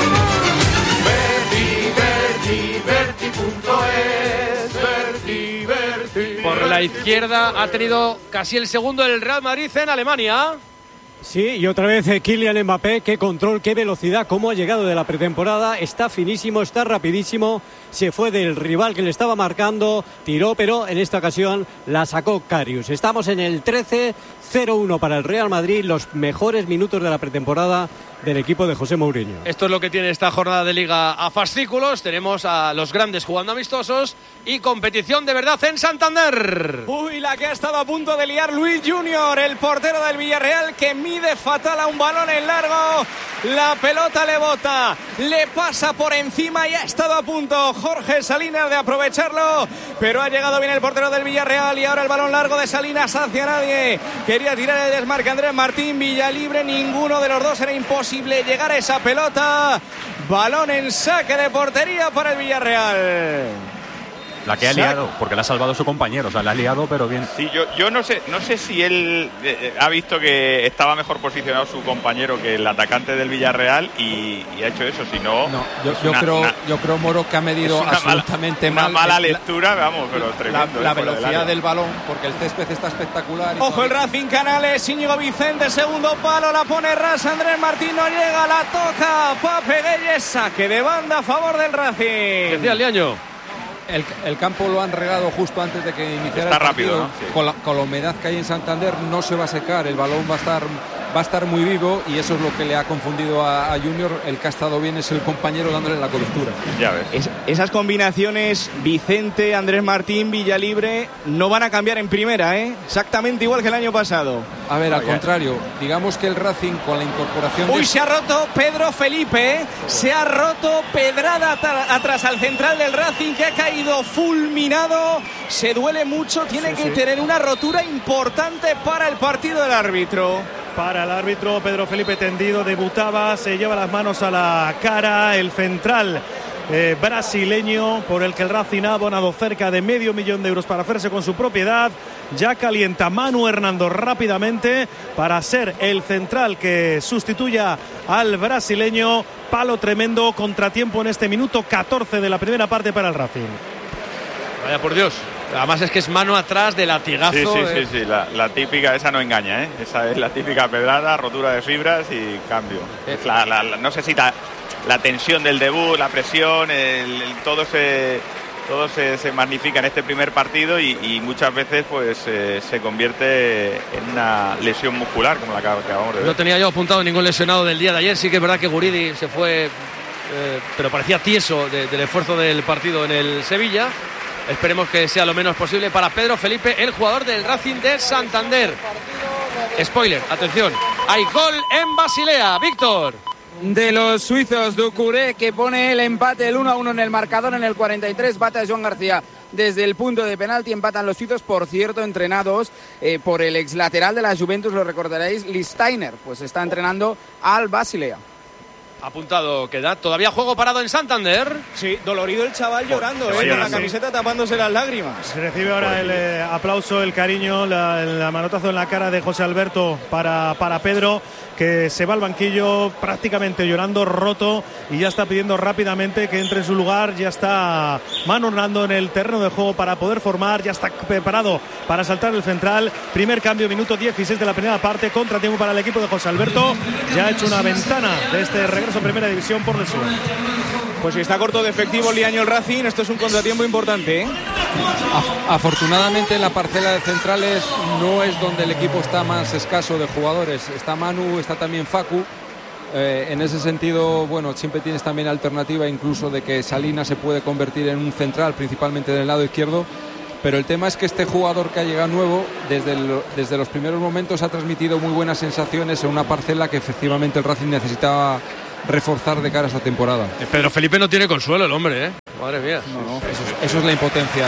Por la izquierda ha tenido casi el segundo el Real Madrid en Alemania. Sí, y otra vez Kylian Mbappé, qué control, qué velocidad, cómo ha llegado de la pretemporada, está finísimo, está rapidísimo, se fue del rival que le estaba marcando, tiró, pero en esta ocasión la sacó Karius. Estamos en el 13-0-1 para el Real Madrid, los mejores minutos de la pretemporada del equipo de José Mourinho. Esto es lo que tiene esta jornada de Liga a fascículos. Tenemos a los grandes jugando amistosos y competición de verdad en Santander. Uy, la que ha estado a punto de liar Luis Junior, el portero del Villarreal, que mide fatal a un balón en largo. La pelota le bota, le pasa por encima y ha estado a punto Jorge Salinas de aprovecharlo, pero ha llegado bien el portero del Villarreal y ahora el balón largo de Salinas hacia nadie. Quería tirar el desmarque Andrés Martín, Villalibre, ninguno de los dos, era imposible llegar a esa pelota. Balón en saque de portería para el Villarreal. La que ha liado, porque la ha salvado su compañero, o sea, la ha liado, pero bien. Sí, yo no sé si él ha visto que estaba mejor posicionado su compañero que el atacante del Villarreal y ha hecho eso, si no... Yo creo, Moro, que ha medido absolutamente una mal. mala lectura, vamos, pero tremendo. La velocidad del balón, porque el césped está espectacular. Ojo el Racing Canales, Íñigo Vicente, segundo palo, la pone ras, Andrés Martín no llega, la toca, Pape Gueye, saque de banda a favor del Racing. Decía Liaño. El campo lo han regado justo antes de que iniciara el partido. Rápido, ¿no? Sí. Con la humedad que hay en Santander no se va a secar, el balón va a estar muy vivo y eso es lo que le ha confundido a Junior. El que ha estado bien es el compañero dándole la cobertura. Ya ves. Esas combinaciones, Vicente, Andrés Martín, Villalibre, no van a cambiar en primera, exactamente igual que el año pasado. A ver, al contrario, digamos que el Racing con la incorporación... Uy, se ha roto Pedro Felipe, se ha roto pedrada atrás al central del Racing, que ha caído fulminado, se duele mucho, tiene que tener una rotura importante para el partido del árbitro. Para el árbitro, Pedro Felipe tendido, debutaba, se lleva las manos a la cara, el central brasileño, por el que el Racing ha abonado cerca de $500,000 de euros para hacerse con su propiedad. Ya calienta Manu Hernando rápidamente para ser el central que sustituya al brasileño. Palo tremendo, contratiempo en este minuto 14 de la primera parte para el Racing. Vaya por Dios. Además es que es mano atrás de latigazo. Sí, la típica, esa no engaña, Esa es la típica pedrada, rotura de fibras y cambio. No sé si la tensión del debut, la presión, todo se magnifica en este primer partido y muchas veces pues se convierte en una lesión muscular como la que acabamos de ver. No tenía yo apuntado ningún lesionado del día de ayer. Sí que es verdad que Guridi se fue, pero parecía tieso del esfuerzo del partido en el Sevilla. Esperemos que sea lo menos posible para Pedro Felipe, el jugador del Racing de Santander. Spoiler, atención, hay gol en Basilea, Víctor. De los suizos, Doucouré, que pone el empate, el 1-1 en el marcador en el 43, bate a Joan García desde el punto de penalti, empatan los suizos, por cierto, entrenados por el ex lateral de la Juventus, lo recordaréis, Listainer, pues está entrenando al Basilea. Apuntado queda. Todavía juego parado en Santander. Sí, dolorido el chaval llorando, con la camiseta tapándose las lágrimas. Se recibe ahora el aplauso, el cariño, el manotazo en la cara de José Alberto para Pedro, que se va al banquillo prácticamente llorando, roto, y ya está pidiendo rápidamente que entre en su lugar. Ya está Manu Hernando en el terreno de juego para poder formar, ya está preparado para saltar el central. Primer cambio, minuto 16 de la primera parte, contratiempo para el equipo de José Alberto. Ya ha hecho una ventana de este regreso a primera división por lesión. Pues si está corto de efectivo Liaño el Racing, esto es un contratiempo importante, ¿eh? Afortunadamente en la parcela de centrales no es donde el equipo está más escaso de jugadores. Está Manu, está también Facu. En ese sentido, bueno, siempre tienes también alternativa incluso de que Salinas se puede convertir en un central, principalmente del lado izquierdo. Pero el tema es que este jugador que ha llegado nuevo, desde los primeros momentos ha transmitido muy buenas sensaciones en una parcela que efectivamente el Racing necesitaba reforzar de cara a esta temporada. Pedro Felipe no tiene consuelo el hombre, ¿eh? Madre mía. No. Eso es la impotencia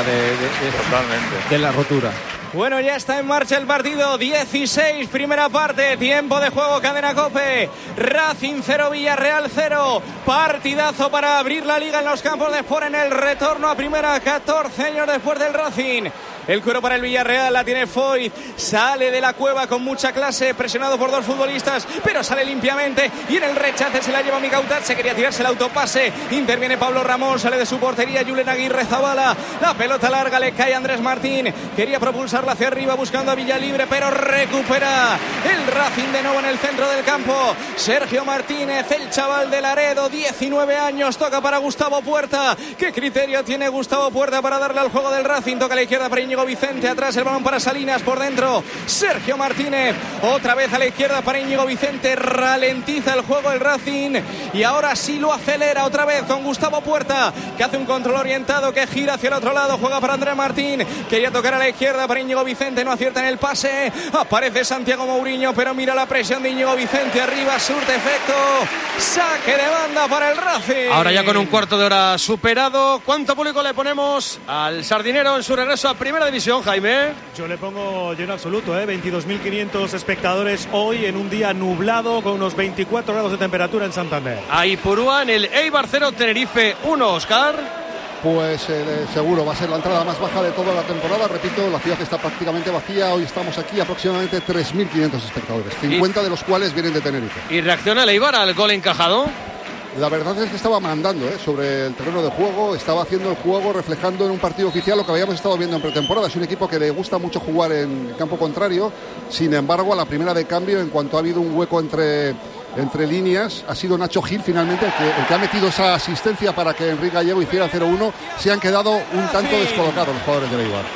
de la rotura. Bueno, ya está en marcha el partido. 16, primera parte, tiempo de juego, Cadena COPE. Racing 0, Villarreal 0. Partidazo para abrir la liga en los campos de Sport en el retorno a primera, 14 años después del Racing. El cuero para el Villarreal, la tiene Foyt, sale de la cueva con mucha clase, presionado por dos futbolistas, pero sale limpiamente y en el rechace se la lleva Micautat, se quería tirarse el autopase, interviene Pablo Ramón, sale de su portería Julen Aguirre Zabala, la pelota larga le cae a Andrés Martín, quería propulsarla hacia arriba buscando a Villalibre, pero recupera el Racing de nuevo en el centro del campo. Sergio Martínez, el chaval de Laredo, 19 años, toca para Gustavo Puerta. ¿Qué criterio tiene Gustavo Puerta para darle al juego del Racing? Toca a la izquierda para Íñigo Vicente, atrás el balón para Salinas, por dentro Sergio Martínez, otra vez a la izquierda para Íñigo Vicente, ralentiza el juego el Racing y ahora sí lo acelera otra vez con Gustavo Puerta, que hace un control orientado, que gira hacia el otro lado, juega para Andrés Martín, quería tocar a la izquierda para Íñigo Vicente, no acierta en el pase, aparece Santiago Mourinho, pero mira la presión de Íñigo Vicente, arriba surte efecto, saque de banda para el Racing. Ahora ya con un cuarto de hora superado, ¿cuánto público le ponemos al Sardinero en su regreso a Primera División, Jaime? Yo le pongo lleno absoluto, 22.500 espectadores hoy en un día nublado con unos 24 grados de temperatura en Santander. Ahí Purúa en el Eibar 0, Tenerife 1, Oscar. Pues seguro va a ser la entrada más baja de toda la temporada. Repito, la ciudad está prácticamente vacía. Hoy estamos aquí aproximadamente 3.500 espectadores, 50 de los cuales vienen de Tenerife. ¿Y reacciona el Eibar al gol encajado? La verdad es que estaba mandando sobre el terreno de juego, estaba haciendo el juego, reflejando en un partido oficial lo que habíamos estado viendo en pretemporada. Es un equipo que le gusta mucho jugar en campo contrario, sin embargo a la primera de cambio, en cuanto ha habido un hueco entre líneas, ha sido Nacho Gil finalmente el que ha metido esa asistencia para que Enrique Gallego hiciera 0-1. Se han quedado un tanto descolocados los jugadores del Eibar.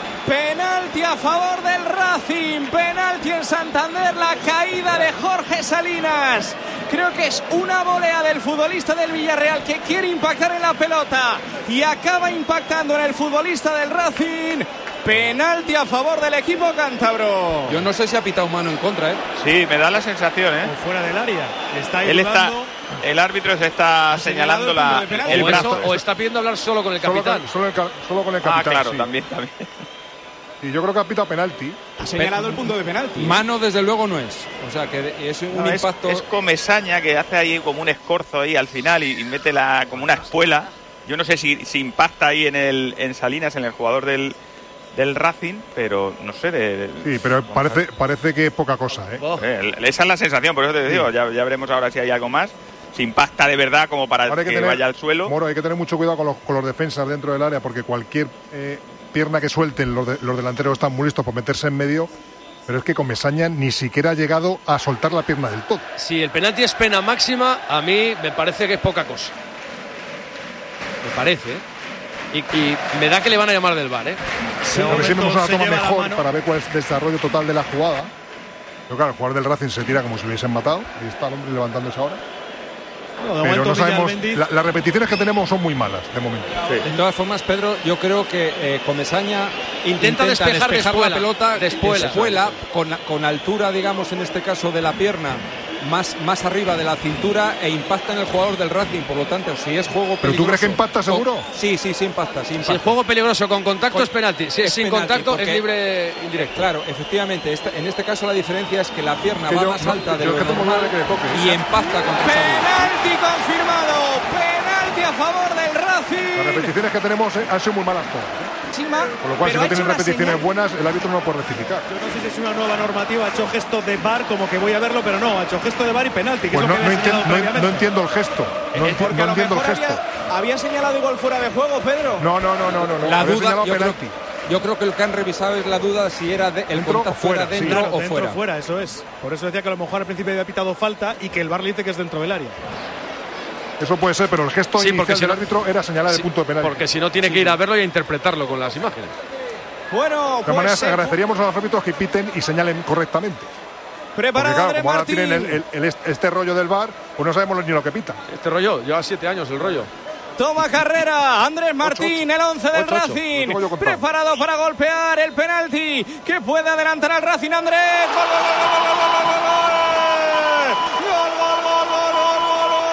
Penalti a favor del Racing, penalti en Santander, la caída de Jorge Salinas. Creo que es una volea del futbolista del Villarreal que quiere impactar en la pelota y acaba impactando en el futbolista del Racing. Penalti a favor del equipo cántabro. Yo no sé si ha pitado mano en contra, ¿eh? Sí, me da la sensación, ¿eh? O fuera del área. El árbitro se está señalando el brazo. O está pidiendo hablar solo con el capitán. Solo con el capitán. Claro, sí. también. Y yo creo que ha pitado penalti. Ha señalado el punto de penalti. Mano desde luego no es. O sea que es un impacto. Es Comesaña que hace ahí como un escorzo ahí al final y mete como una espuela. Yo no sé si impacta ahí en Salinas, en el jugador del Racing, pero no sé. Sí, pero parece que es poca cosa, ¿eh? Esa es la sensación, por eso te digo. Ya veremos ahora si hay algo más. Si impacta de verdad como para que vaya al suelo. Moro, hay que tener mucho cuidado con los defensas dentro del área, porque cualquier pierna que suelten los delanteros están muy listos por meterse en medio, pero es que Comesaña ni siquiera ha llegado a soltar la pierna del todo. Si el penalti es pena máxima, a mí me parece que es poca cosa. Me parece, y me da que le van a llamar del VAR, A ver si vemos una toma mejor para ver cuál es el desarrollo total de la jugada. Pero claro, el jugador del Racing se tira como si hubiesen matado. Y está el hombre levantándose ahora. Pero no sabemos, las repeticiones que tenemos son muy malas de momento. Sí. De todas formas, Pedro, yo creo que Comesaña intenta despejar la pelota de espuela con altura, digamos, en este caso de la pierna más arriba de la cintura, e impacta en el jugador del Racing. Por lo tanto, si es juego peligroso. ¿Pero tú crees que impacta seguro? Sí, impacta. Si el juego peligroso con contacto es penalti, si es sin penalti, contacto es libre indirecto. Claro, efectivamente, en este caso la diferencia es que la pierna va más alta de lo normal y impacta contra penalti confirmado, penalti a favor del Racing. Las repeticiones que tenemos han sido muy malas todas. Por lo cual, si no tienen repeticiones buenas, el árbitro no puede rectificar. Yo no sé si es una nueva normativa, ha hecho gesto de VAR, como que voy a verlo, pero no, ha hecho gesto de VAR y penalti. Pues no entiendo el gesto. No entiendo el gesto. ¿Había señalado igual fuera de juego, Pedro? No. La duda, yo creo que lo que han revisado es la duda si era el contacto fuera, dentro o fuera. Dentro fuera, eso es. Por eso decía que a lo mejor al principio había pitado falta y que el VAR le dice que es dentro del área. Eso puede ser, pero el gesto inicial del árbitro era señalar el punto de penalti. Porque si no tiene que ir a verlo y a interpretarlo con las imágenes. Bueno, de todas maneras, agradeceríamos a los árbitros que piten y señalen correctamente. Preparado, porque, claro, Andrés como ahora Martín. tienen este rollo del VAR, pues no sabemos ni lo que pita. Este rollo, lleva 7 años el rollo. Toma carrera, Andrés Martín, el 11 del Racing. Preparado para golpear el penalti. Que puede adelantar al Racing, Andrés. ¡Gol, gol, gol, gol, gol, gol, gol, gol! ¡Gol, gol, gol, gol, gol,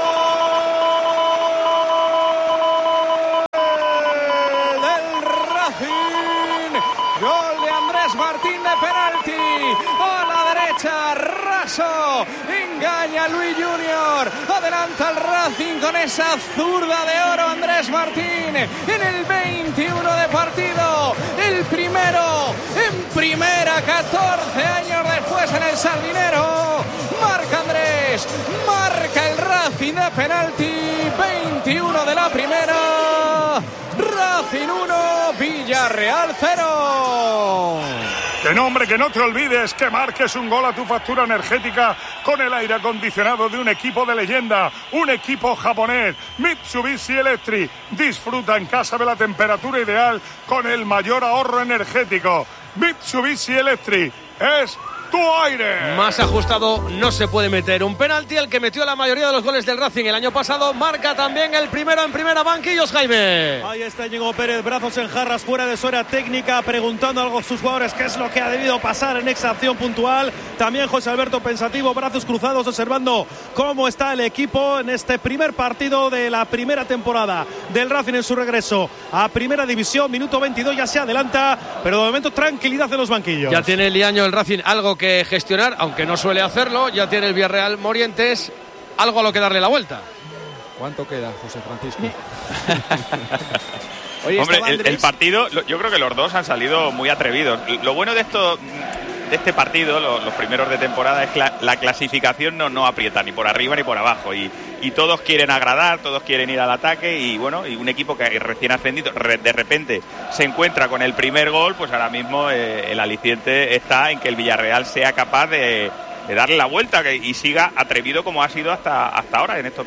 gol! ¡Del Racing! Gol de Andrés Martín de penalti. A la derecha, raso. Engaña a Luis Junior. Adelanta el Racing con esa zurda de oro. Andrés Martín en el 21 de partido. El primero en primera, 14 años después en el Sardinero. Marca Andrés. Marca el Racing de penalti. 21 de la primera. Racing 1, Villarreal 0. Que no, hombre, que no te olvides que marques un gol a tu factura energética con el aire acondicionado de un equipo de leyenda, un equipo japonés, Mitsubishi Electric. Disfruta en casa de la temperatura ideal con el mayor ahorro energético. Mitsubishi Electric es tu aire. Más ajustado no se puede meter. Un penalti, el que metió la mayoría de los goles del Racing el año pasado, marca también el primero en primera. Banquillos, Jaime. Ahí está Íñigo Pérez, brazos en jarras, fuera de su área técnica, preguntando algo a sus jugadores qué es lo que ha debido pasar en esa acción puntual. También José Alberto pensativo, brazos cruzados, observando cómo está el equipo en este primer partido de la primera temporada del Racing en su regreso a Primera División. Minuto 22, ya se adelanta, pero de momento tranquilidad en los banquillos. Ya tiene Liaño el Racing algo que gestionar, aunque no suele hacerlo. Ya tiene el Villarreal Morientes algo a lo que darle la vuelta. ¿Cuánto queda, José Francisco? Oye, hombre, el partido, yo creo que los dos han salido muy atrevidos. Lo bueno de este partido, los primeros de temporada, es que la clasificación no aprieta ni por arriba ni por abajo, y todos quieren agradar, todos quieren ir al ataque, y bueno, y un equipo que recién ascendido de repente se encuentra con el primer gol, pues ahora mismo el aliciente está en que el Villarreal sea capaz de darle la vuelta y siga atrevido como ha sido hasta ahora, en estos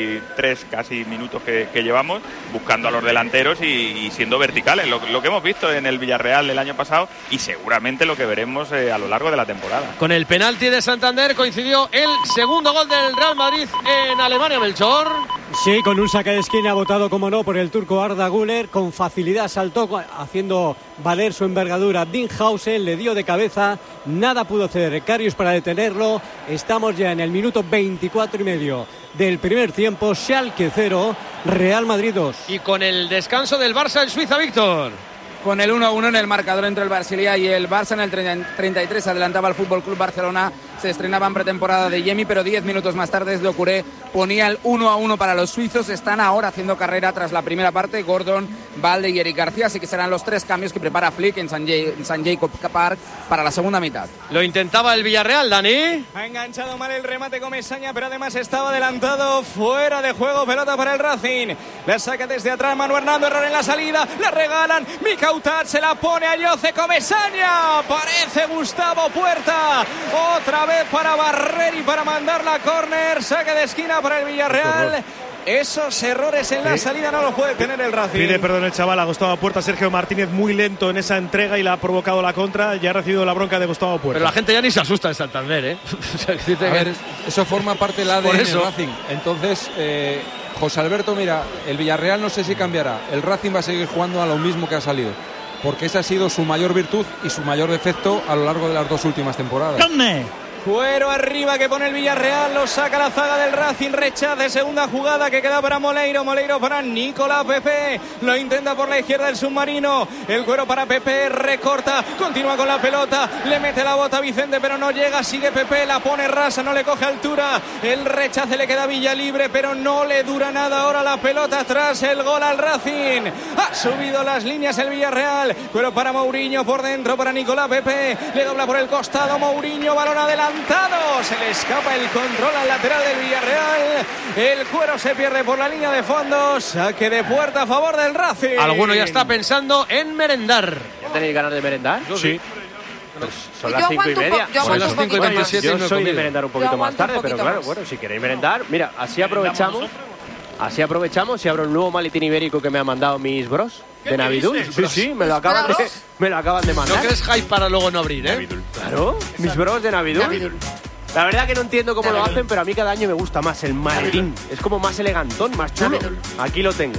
23 casi minutos que llevamos, buscando a los delanteros y siendo verticales, lo que hemos visto en el Villarreal el año pasado y seguramente lo que veremos a lo largo de la temporada. Con el penalti de Santander coincidió el segundo gol del Real Madrid en Alemania, Melchor. Sí, con un saque de esquina votado, como no, por el turco Arda Güler. Con facilidad saltó, haciendo valer su envergadura. Dinghausen le dio de cabeza, nada pudo hacer Karius para detenerlo. Estamos ya en el minuto 24 y medio del primer tiempo. Schalke 0, Real Madrid 2. Y con el descanso del Barça en Suiza, Víctor. Con el 1-1 en el marcador entre el Basilea y el Barça, en el 33 adelantaba el Fútbol Club Barcelona. Se estrenaba en pretemporada de Yemi, pero 10 minutos más tarde Doucouré ponía el 1-1 para los suizos. Están ahora haciendo carrera tras la primera parte Gordon, Valde y Eric García, así que serán los 3 cambios que prepara Flick en San Jacob Park para la segunda mitad. Lo intentaba el Villarreal, Dani. Ha enganchado mal el remate Comesaña, pero además estaba adelantado, fuera de juego, pelota para el Racing. La saca desde atrás Manu Hernando, error en la salida, la regalan, Mikautat se la pone a Jose Comesaña, parece Gustavo Puerta, otra vez para barrer y para mandar la córner, saque de esquina para el Villarreal. Esos errores en la salida no los puede tener el Racing. Pide perdón el chaval a Gustavo Puerta. Sergio Martínez muy lento en esa entrega y le ha provocado la contra. Ya ha recibido la bronca de Gustavo Puerta. Pero la gente ya ni se asusta en Santander, ¿eh? A ver, eso forma parte del ADN del Racing. Entonces, José Alberto, mira, el Villarreal no sé si cambiará. El Racing va a seguir jugando a lo mismo que ha salido, porque esa ha sido su mayor virtud y su mayor defecto a lo largo de las 2 últimas temporadas. Cuero arriba que pone el Villarreal, lo saca la zaga del Racing, rechace, segunda jugada que queda para Moleiro para Nicolás Pepe, lo intenta por la izquierda el submarino, el Cuero para Pepe, recorta, continúa con la pelota, le mete la bota a Vicente pero no llega, sigue Pepe, la pone rasa, no le coge altura, el rechace le queda a Villa libre pero no le dura nada ahora la pelota atrás, el gol al Racing, ha subido las líneas el Villarreal, Cuero para Mourinho, por dentro para Nicolás Pepe, le dobla por el costado Mourinho, balón adelante, se le escapa el control al lateral del Villarreal, el Cuero se pierde por la línea de fondo, saque de puerta a favor del Racing. Alguno ya está pensando en merendar. ¿Ya tenéis ganas de merendar? Yo sí. Pues son las 5:30. Son las 5:27. Yo soy de merendar un poquito más tarde, pero claro, bueno, si queréis merendar, mira, así aprovechamos. Así aprovechamos y abro el nuevo maletín ibérico que me han mandado mis bros de Navidul. Sí, me lo acaban de mandar. No crees hype para luego no abrir, ¿eh? Navidul. Claro, mis bros de Navidul. La verdad que no entiendo cómo lo hacen, pero a mí cada año me gusta más el maletín. Es como más elegantón, más chulo. Aquí lo tengo.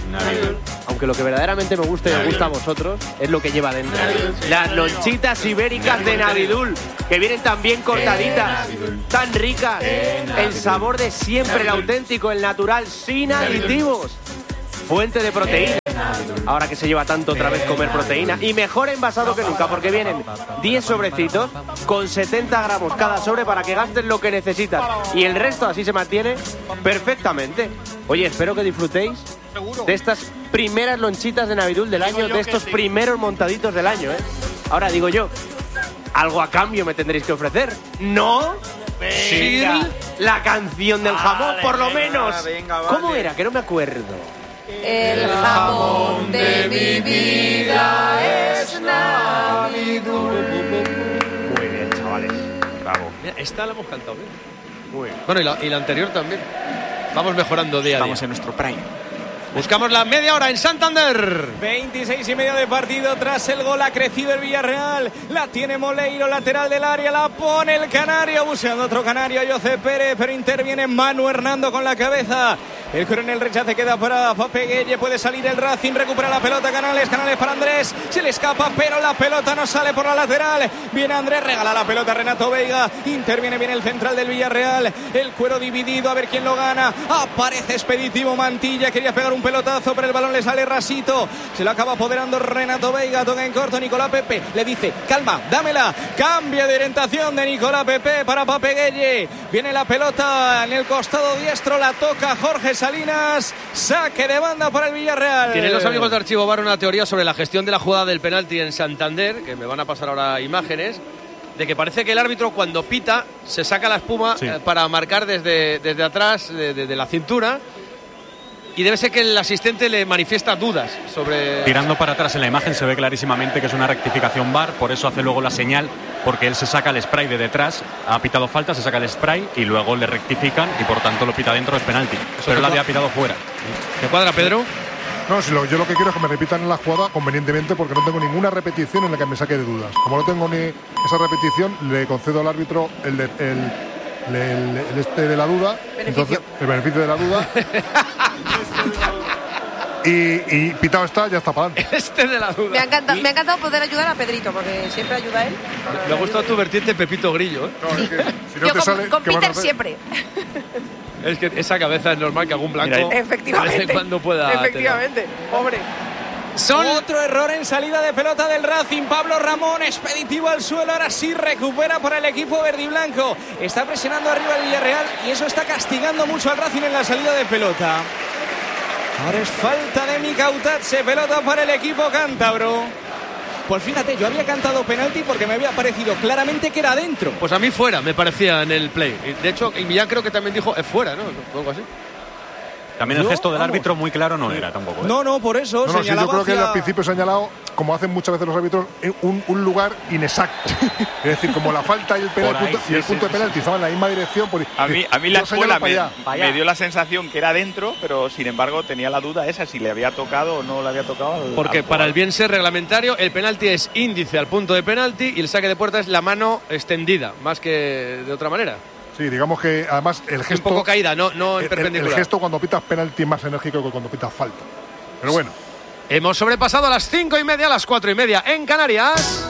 Aunque lo que verdaderamente me gusta y me gusta a vosotros es lo que lleva dentro. Las lonchitas ibéricas de Navidul, que vienen tan bien cortaditas, tan ricas. El sabor de siempre, el auténtico, el natural, sin aditivos. Fuente de proteína. Ahora que se lleva tanto otra vez comer proteína. Y mejor envasado que nunca, porque vienen 10 sobrecitos con 70 gramos cada sobre para que gastes lo que necesitas. Y el resto así se mantiene perfectamente. Oye, espero que disfrutéis de estas primeras lonchitas de Navidul del año, de estos primeros montaditos del año, ¿eh? Ahora digo yo, algo a cambio me tendréis que ofrecer. ¿No? Venga, la canción del jamón, por lo menos. ¿Cómo era? Que no me acuerdo. El jamón de mi vida es Navidul. Muy bien, chavales. Bravo. Mira, esta la hemos cantado bien. Muy bien. Bueno, y la anterior también. Vamos mejorando día a día. Estamos en nuestro prime. Buscamos la media hora en Santander. 26,5 de partido. Tras el gol ha crecido el Villarreal. La tiene Moleiro, lateral del área. La pone el canario. Buscando otro canario, José Pérez. Pero interviene Manu Hernando con la cabeza. El coronel rechace queda para Pape Gueye. Puede salir el Racing. Recupera la pelota. Canales para Andrés. Se le escapa, pero la pelota no sale por la lateral. Viene Andrés. Regala la pelota a Renato Veiga. Interviene bien el central del Villarreal. El cuero dividido. A ver quién lo gana. Aparece Expeditivo Mantilla. Quería pegar un pelotazo, pero el balón le sale rasito. Se lo acaba apoderando Renato Veiga. Toca en corto. Nicolás Pepe le dice: calma, dámela. Cambia de orientación de Nicolás Pepe para Pape Gueye. Viene la pelota en el costado diestro. La toca Jorge Salinas. Saque de banda para el Villarreal. Tienen los amigos de Archivo VAR una teoría sobre la gestión de la jugada del penalti en Santander, que me van a pasar ahora imágenes, de que parece que el árbitro cuando pita se saca la espuma para marcar desde atrás, de la cintura. Y debe ser que el asistente le manifiesta dudas sobre... Tirando para atrás en la imagen se ve clarísimamente que es una rectificación VAR, por eso hace luego la señal, porque él se saca el spray de detrás, ha pitado falta, se saca el spray y luego le rectifican y por tanto lo pita dentro, es penalti. Pero él había pitado fuera. ¿Te cuadra, Pedro? No, yo lo que quiero es que me repitan en la jugada convenientemente, porque no tengo ninguna repetición en la que me saque de dudas. Como no tengo ni esa repetición, le concedo al árbitro el de la duda. Entonces, el beneficio de la duda. Y pitado está, ya está para adelante. De la duda. Me ha encantado poder ayudar a Pedrito, porque siempre ayuda a él. Me ha gustado tu vertiente Pepito Grillo, ¿eh? No, es que, si no yo te sale, con Peter siempre. Es que esa cabeza es normal que algún blanco efectivamente, de vez en cuando pueda efectivamente, pobre. Otro error en salida de pelota del Racing. Pablo Ramón, Expeditivo al suelo. Ahora sí recupera para el equipo verdiblanco. Está presionando arriba el Villarreal y eso está castigando mucho al Racing en la salida de pelota. Ahora es falta de Mikautadze. Pelota para el equipo cántabro. Pues fíjate, yo había cantado penalti porque me había parecido claramente que era adentro. Pues a mí fuera, me parecía en el play. De hecho, Millán creo que también dijo es fuera, ¿no? Algo así. También el gesto del árbitro muy claro no era tampoco, ¿eh? No, por eso. No, yo creo que al principio señalado, como hacen muchas veces los árbitros, un lugar inexacto. Es decir, como la falta y el penalti y el punto de penalti estaban en la misma dirección. Pues, a mí la escuela me dio la sensación que era dentro, pero sin embargo tenía la duda esa, si le había tocado o no le había tocado. Porque para el bien ser reglamentario, el penalti es índice al punto de penalti y el saque de puerta es la mano extendida, más que de otra manera. Sí, digamos que además el gesto... Un poco caída, no en perpendicular. El gesto cuando pitas penalti es más enérgico que cuando pitas falta. Pero bueno. Hemos sobrepasado a las 5:30, a las 4:30 en Canarias.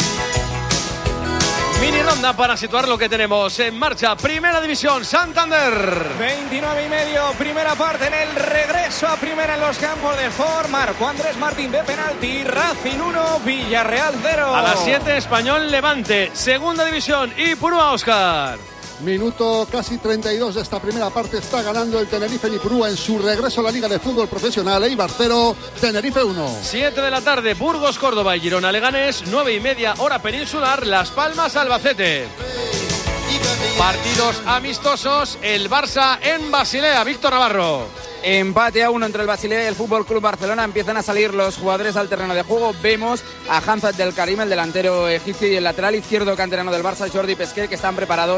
Mini ronda para situar lo que tenemos en marcha. Primera División, Santander. 29,5, primera parte en el regreso a primera en los campos de Ford. Marcó Andrés Martín de penalti. Racing 1, Villarreal 0. A las 7, Español Levante. Segunda División, Ipurúa, Óscar. Minuto casi 32 de esta primera parte. Está ganando el Tenerife en Ipurúa en su regreso a la Liga de Fútbol Profesional. Eibar 0, Tenerife 1. 7 de la tarde, Burgos, Córdoba y Girona Leganés. 9:30, hora peninsular, Las Palmas, Albacete. Partidos amistosos, el Barça en Basilea. Víctor Navarro. Empate a 1 entre el Basilea y el Fútbol Club Barcelona. Empiezan a salir los jugadores al terreno de juego. Vemos a Hamza del Karim, el delantero egipcio, y el lateral izquierdo canterano del Barça, Jordi Pesquer, que están preparados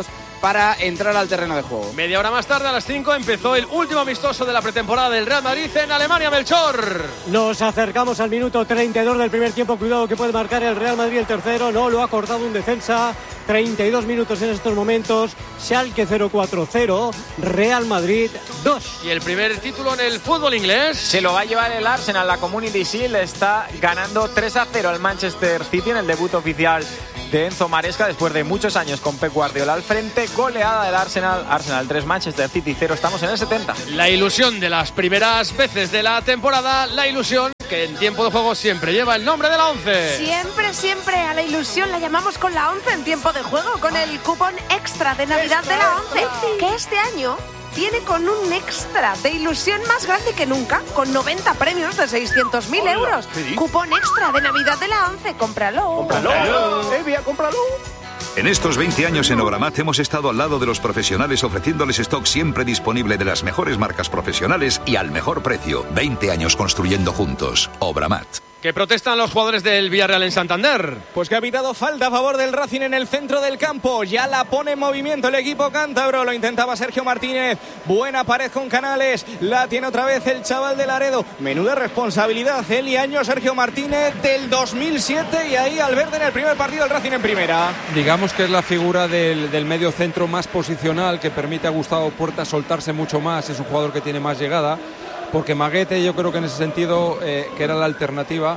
para entrar al terreno de juego. Media hora más tarde, a las 5, empezó el último amistoso de la pretemporada del Real Madrid en Alemania, Melchor. Nos acercamos al minuto 32 del primer tiempo. Cuidado que puede marcar el Real Madrid el tercero. No, lo ha cortado un defensa. 32 minutos en estos momentos. Schalke 0-4-0. Real Madrid 2. Y el primer título en el fútbol inglés. Se lo va a llevar el Arsenal. La Community Shield está ganando 3-0 al Manchester City en el debut oficial de Enzo Maresca después de muchos años con Pep Guardiola al frente. Goleada del Arsenal. Arsenal 3, Manchester City 0. Estamos en el 70. La ilusión de las primeras veces de la temporada. La ilusión que en tiempo de juego siempre lleva el nombre de la 11. Siempre a la ilusión la llamamos con la 11 en tiempo de juego, con el cupón extra de Navidad de la 11, que este año tiene con un extra de ilusión más grande que nunca, con 90 premios de 600.000 euros. Cupón extra de Navidad de la 11, cómpralo. Cómpralo. En estos 20 años en Obramat hemos estado al lado de los profesionales ofreciéndoles stock siempre disponible de las mejores marcas profesionales y al mejor precio. 20 años construyendo juntos. Obramat. Que protestan los jugadores del Villarreal en Santander. Pues que ha pitado falta a favor del Racing en el centro del campo. Ya la pone en movimiento el equipo cántabro. Lo intentaba Sergio Martínez. Buena pared con Canales. La tiene otra vez el chaval de Laredo. Menuda responsabilidad. Él y año Sergio Martínez del 2007. Y ahí al verde en el primer partido del Racing en primera. Digamos que es la figura del medio centro más posicional, que permite a Gustavo Puerta soltarse mucho más. Es un jugador que tiene más llegada. Porque Maguete, yo creo que en ese sentido, que era la alternativa,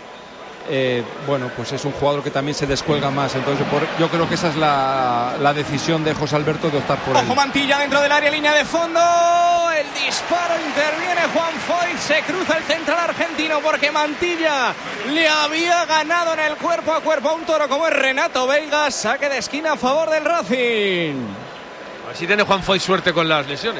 bueno, pues es un jugador que también se descuelga más. Entonces yo creo que esa es la decisión de José Alberto de optar por él. Ojo Mantilla dentro del área, línea de fondo. El disparo, interviene Juan Foyt. Se cruza el central argentino porque Mantilla le había ganado en el cuerpo a cuerpo a un toro como es Renato Veiga. Saque de esquina a favor del Racing. Así tiene Juan Foyt suerte con las lesiones.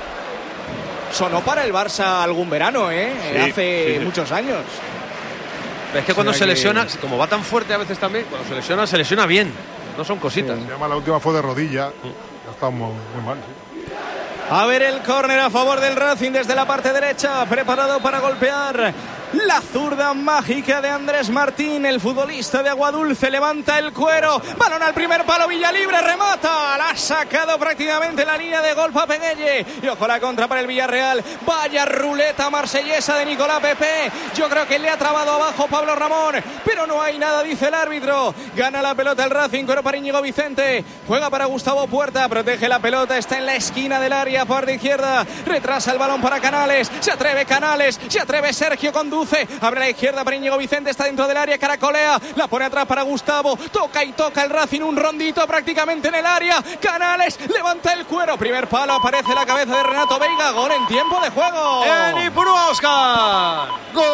Sonó para el Barça algún verano, hace muchos años. Es que cuando se lesiona, como va tan fuerte a veces también, cuando se lesiona bien. No son cositas. Sí, la última fue de rodilla. Ya está muy mal. Sí. A ver el córner a favor del Racing desde la parte derecha. Preparado para golpear. La zurda mágica de Andrés Martín, el futbolista de Aguadulce, levanta el cuero, balón al primer palo, Villalibre, remata, la ha sacado prácticamente la línea de gol Papeguelle, y ojo la contra para el Villarreal, vaya ruleta marsellesa de Nicolás Pepe, yo creo que le ha trabado abajo Pablo Ramón, pero no hay nada, dice el árbitro, gana la pelota el Racing, cuero para Íñigo Vicente, juega para Gustavo Puerta, protege la pelota, está en la esquina del área, parte izquierda, retrasa el balón para Canales, se atreve Sergio, conduce, abre a la izquierda para Íñigo Vicente, está dentro del área, caracolea, la pone atrás para Gustavo, toca el Racing, un rondito prácticamente en el área, Canales levanta el cuero, primer palo, aparece la cabeza de Renato Veiga, gol en tiempo de juego. En Ipurúa, Óscar.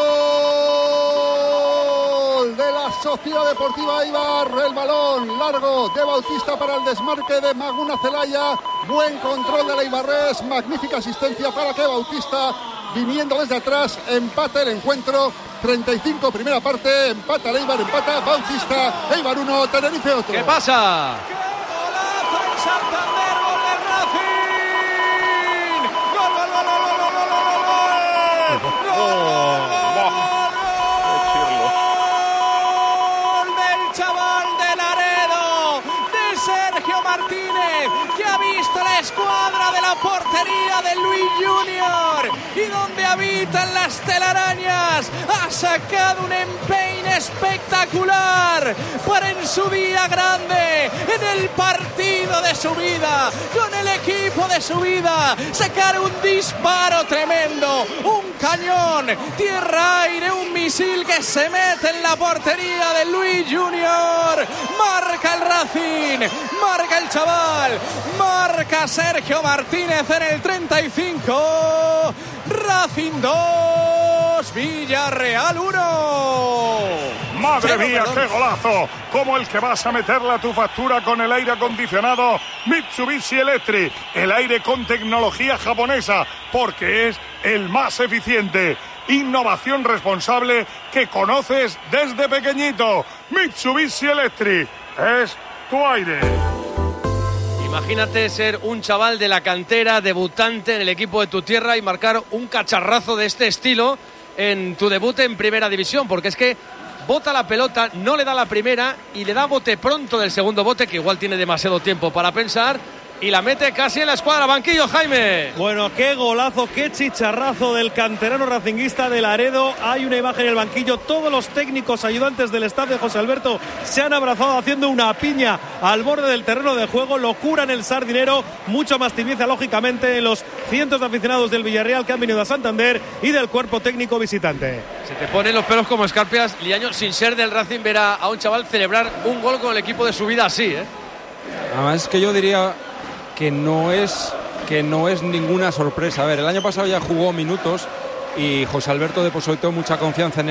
Gol de la Sociedad Deportiva Eibar, el balón largo de Bautista para el desmarque de Maguna Celaya, buen control de la Eibarres, magnífica asistencia para que Bautista, viniendo desde atrás, empate el encuentro. 35 primera parte, empata el Eibar, empata Bautista, Eibar 1, Tenerife 8. ¿Qué pasa? ¡Qué golazo en Santander, gol del Racing! ¡Gol del chaval de Laredo, de Sergio Martínez, que ha visto la escuadra de la portería de Luis Junior y donde habitan las telarañas ha sacado un empeine espectacular para en su día grande, en el partido de su vida, con el equipo de su vida, sacar un disparo tremendo, un cañón, tierra-aire, un misil que se mete en la portería de Luis Junior. Marca el Racing, marca el chaval, marca Sergio Martínez en el 35. Racing 2, Villarreal 1. ¡Madre mía, qué golazo! Como el que vas a meterle a tu factura con el aire acondicionado Mitsubishi Electric. El aire con tecnología japonesa, porque es el más eficiente. Innovación responsable que conoces desde pequeñito. Mitsubishi Electric es tu aire. Imagínate ser un chaval de la cantera, debutante en el equipo de tu tierra y marcar un cacharrazo de este estilo en tu debut en Primera División, porque es que bota la pelota, no le da la primera y le da bote pronto del segundo bote, que igual tiene demasiado tiempo para pensar, y la mete casi en la escuadra. Banquillo, Jaime. Bueno, qué golazo, qué chicharrazo del canterano racinguista de Laredo. Hay una imagen en el banquillo. Todos los técnicos ayudantes del staff de José Alberto se han abrazado haciendo una piña al borde del terreno de juego. Locura en el Sardinero. Mucho más tibieza, lógicamente, en los cientos de aficionados del Villarreal que han venido a Santander y del cuerpo técnico visitante. Se te ponen los pelos como escarpias, Liaño, sin ser del Racing, ver a un chaval celebrar un gol con el equipo de su vida así, ¿eh? Además es que yo diría que no es ninguna sorpresa. A ver, el año pasado ya jugó minutos y José Alberto depositó mucha confianza en él.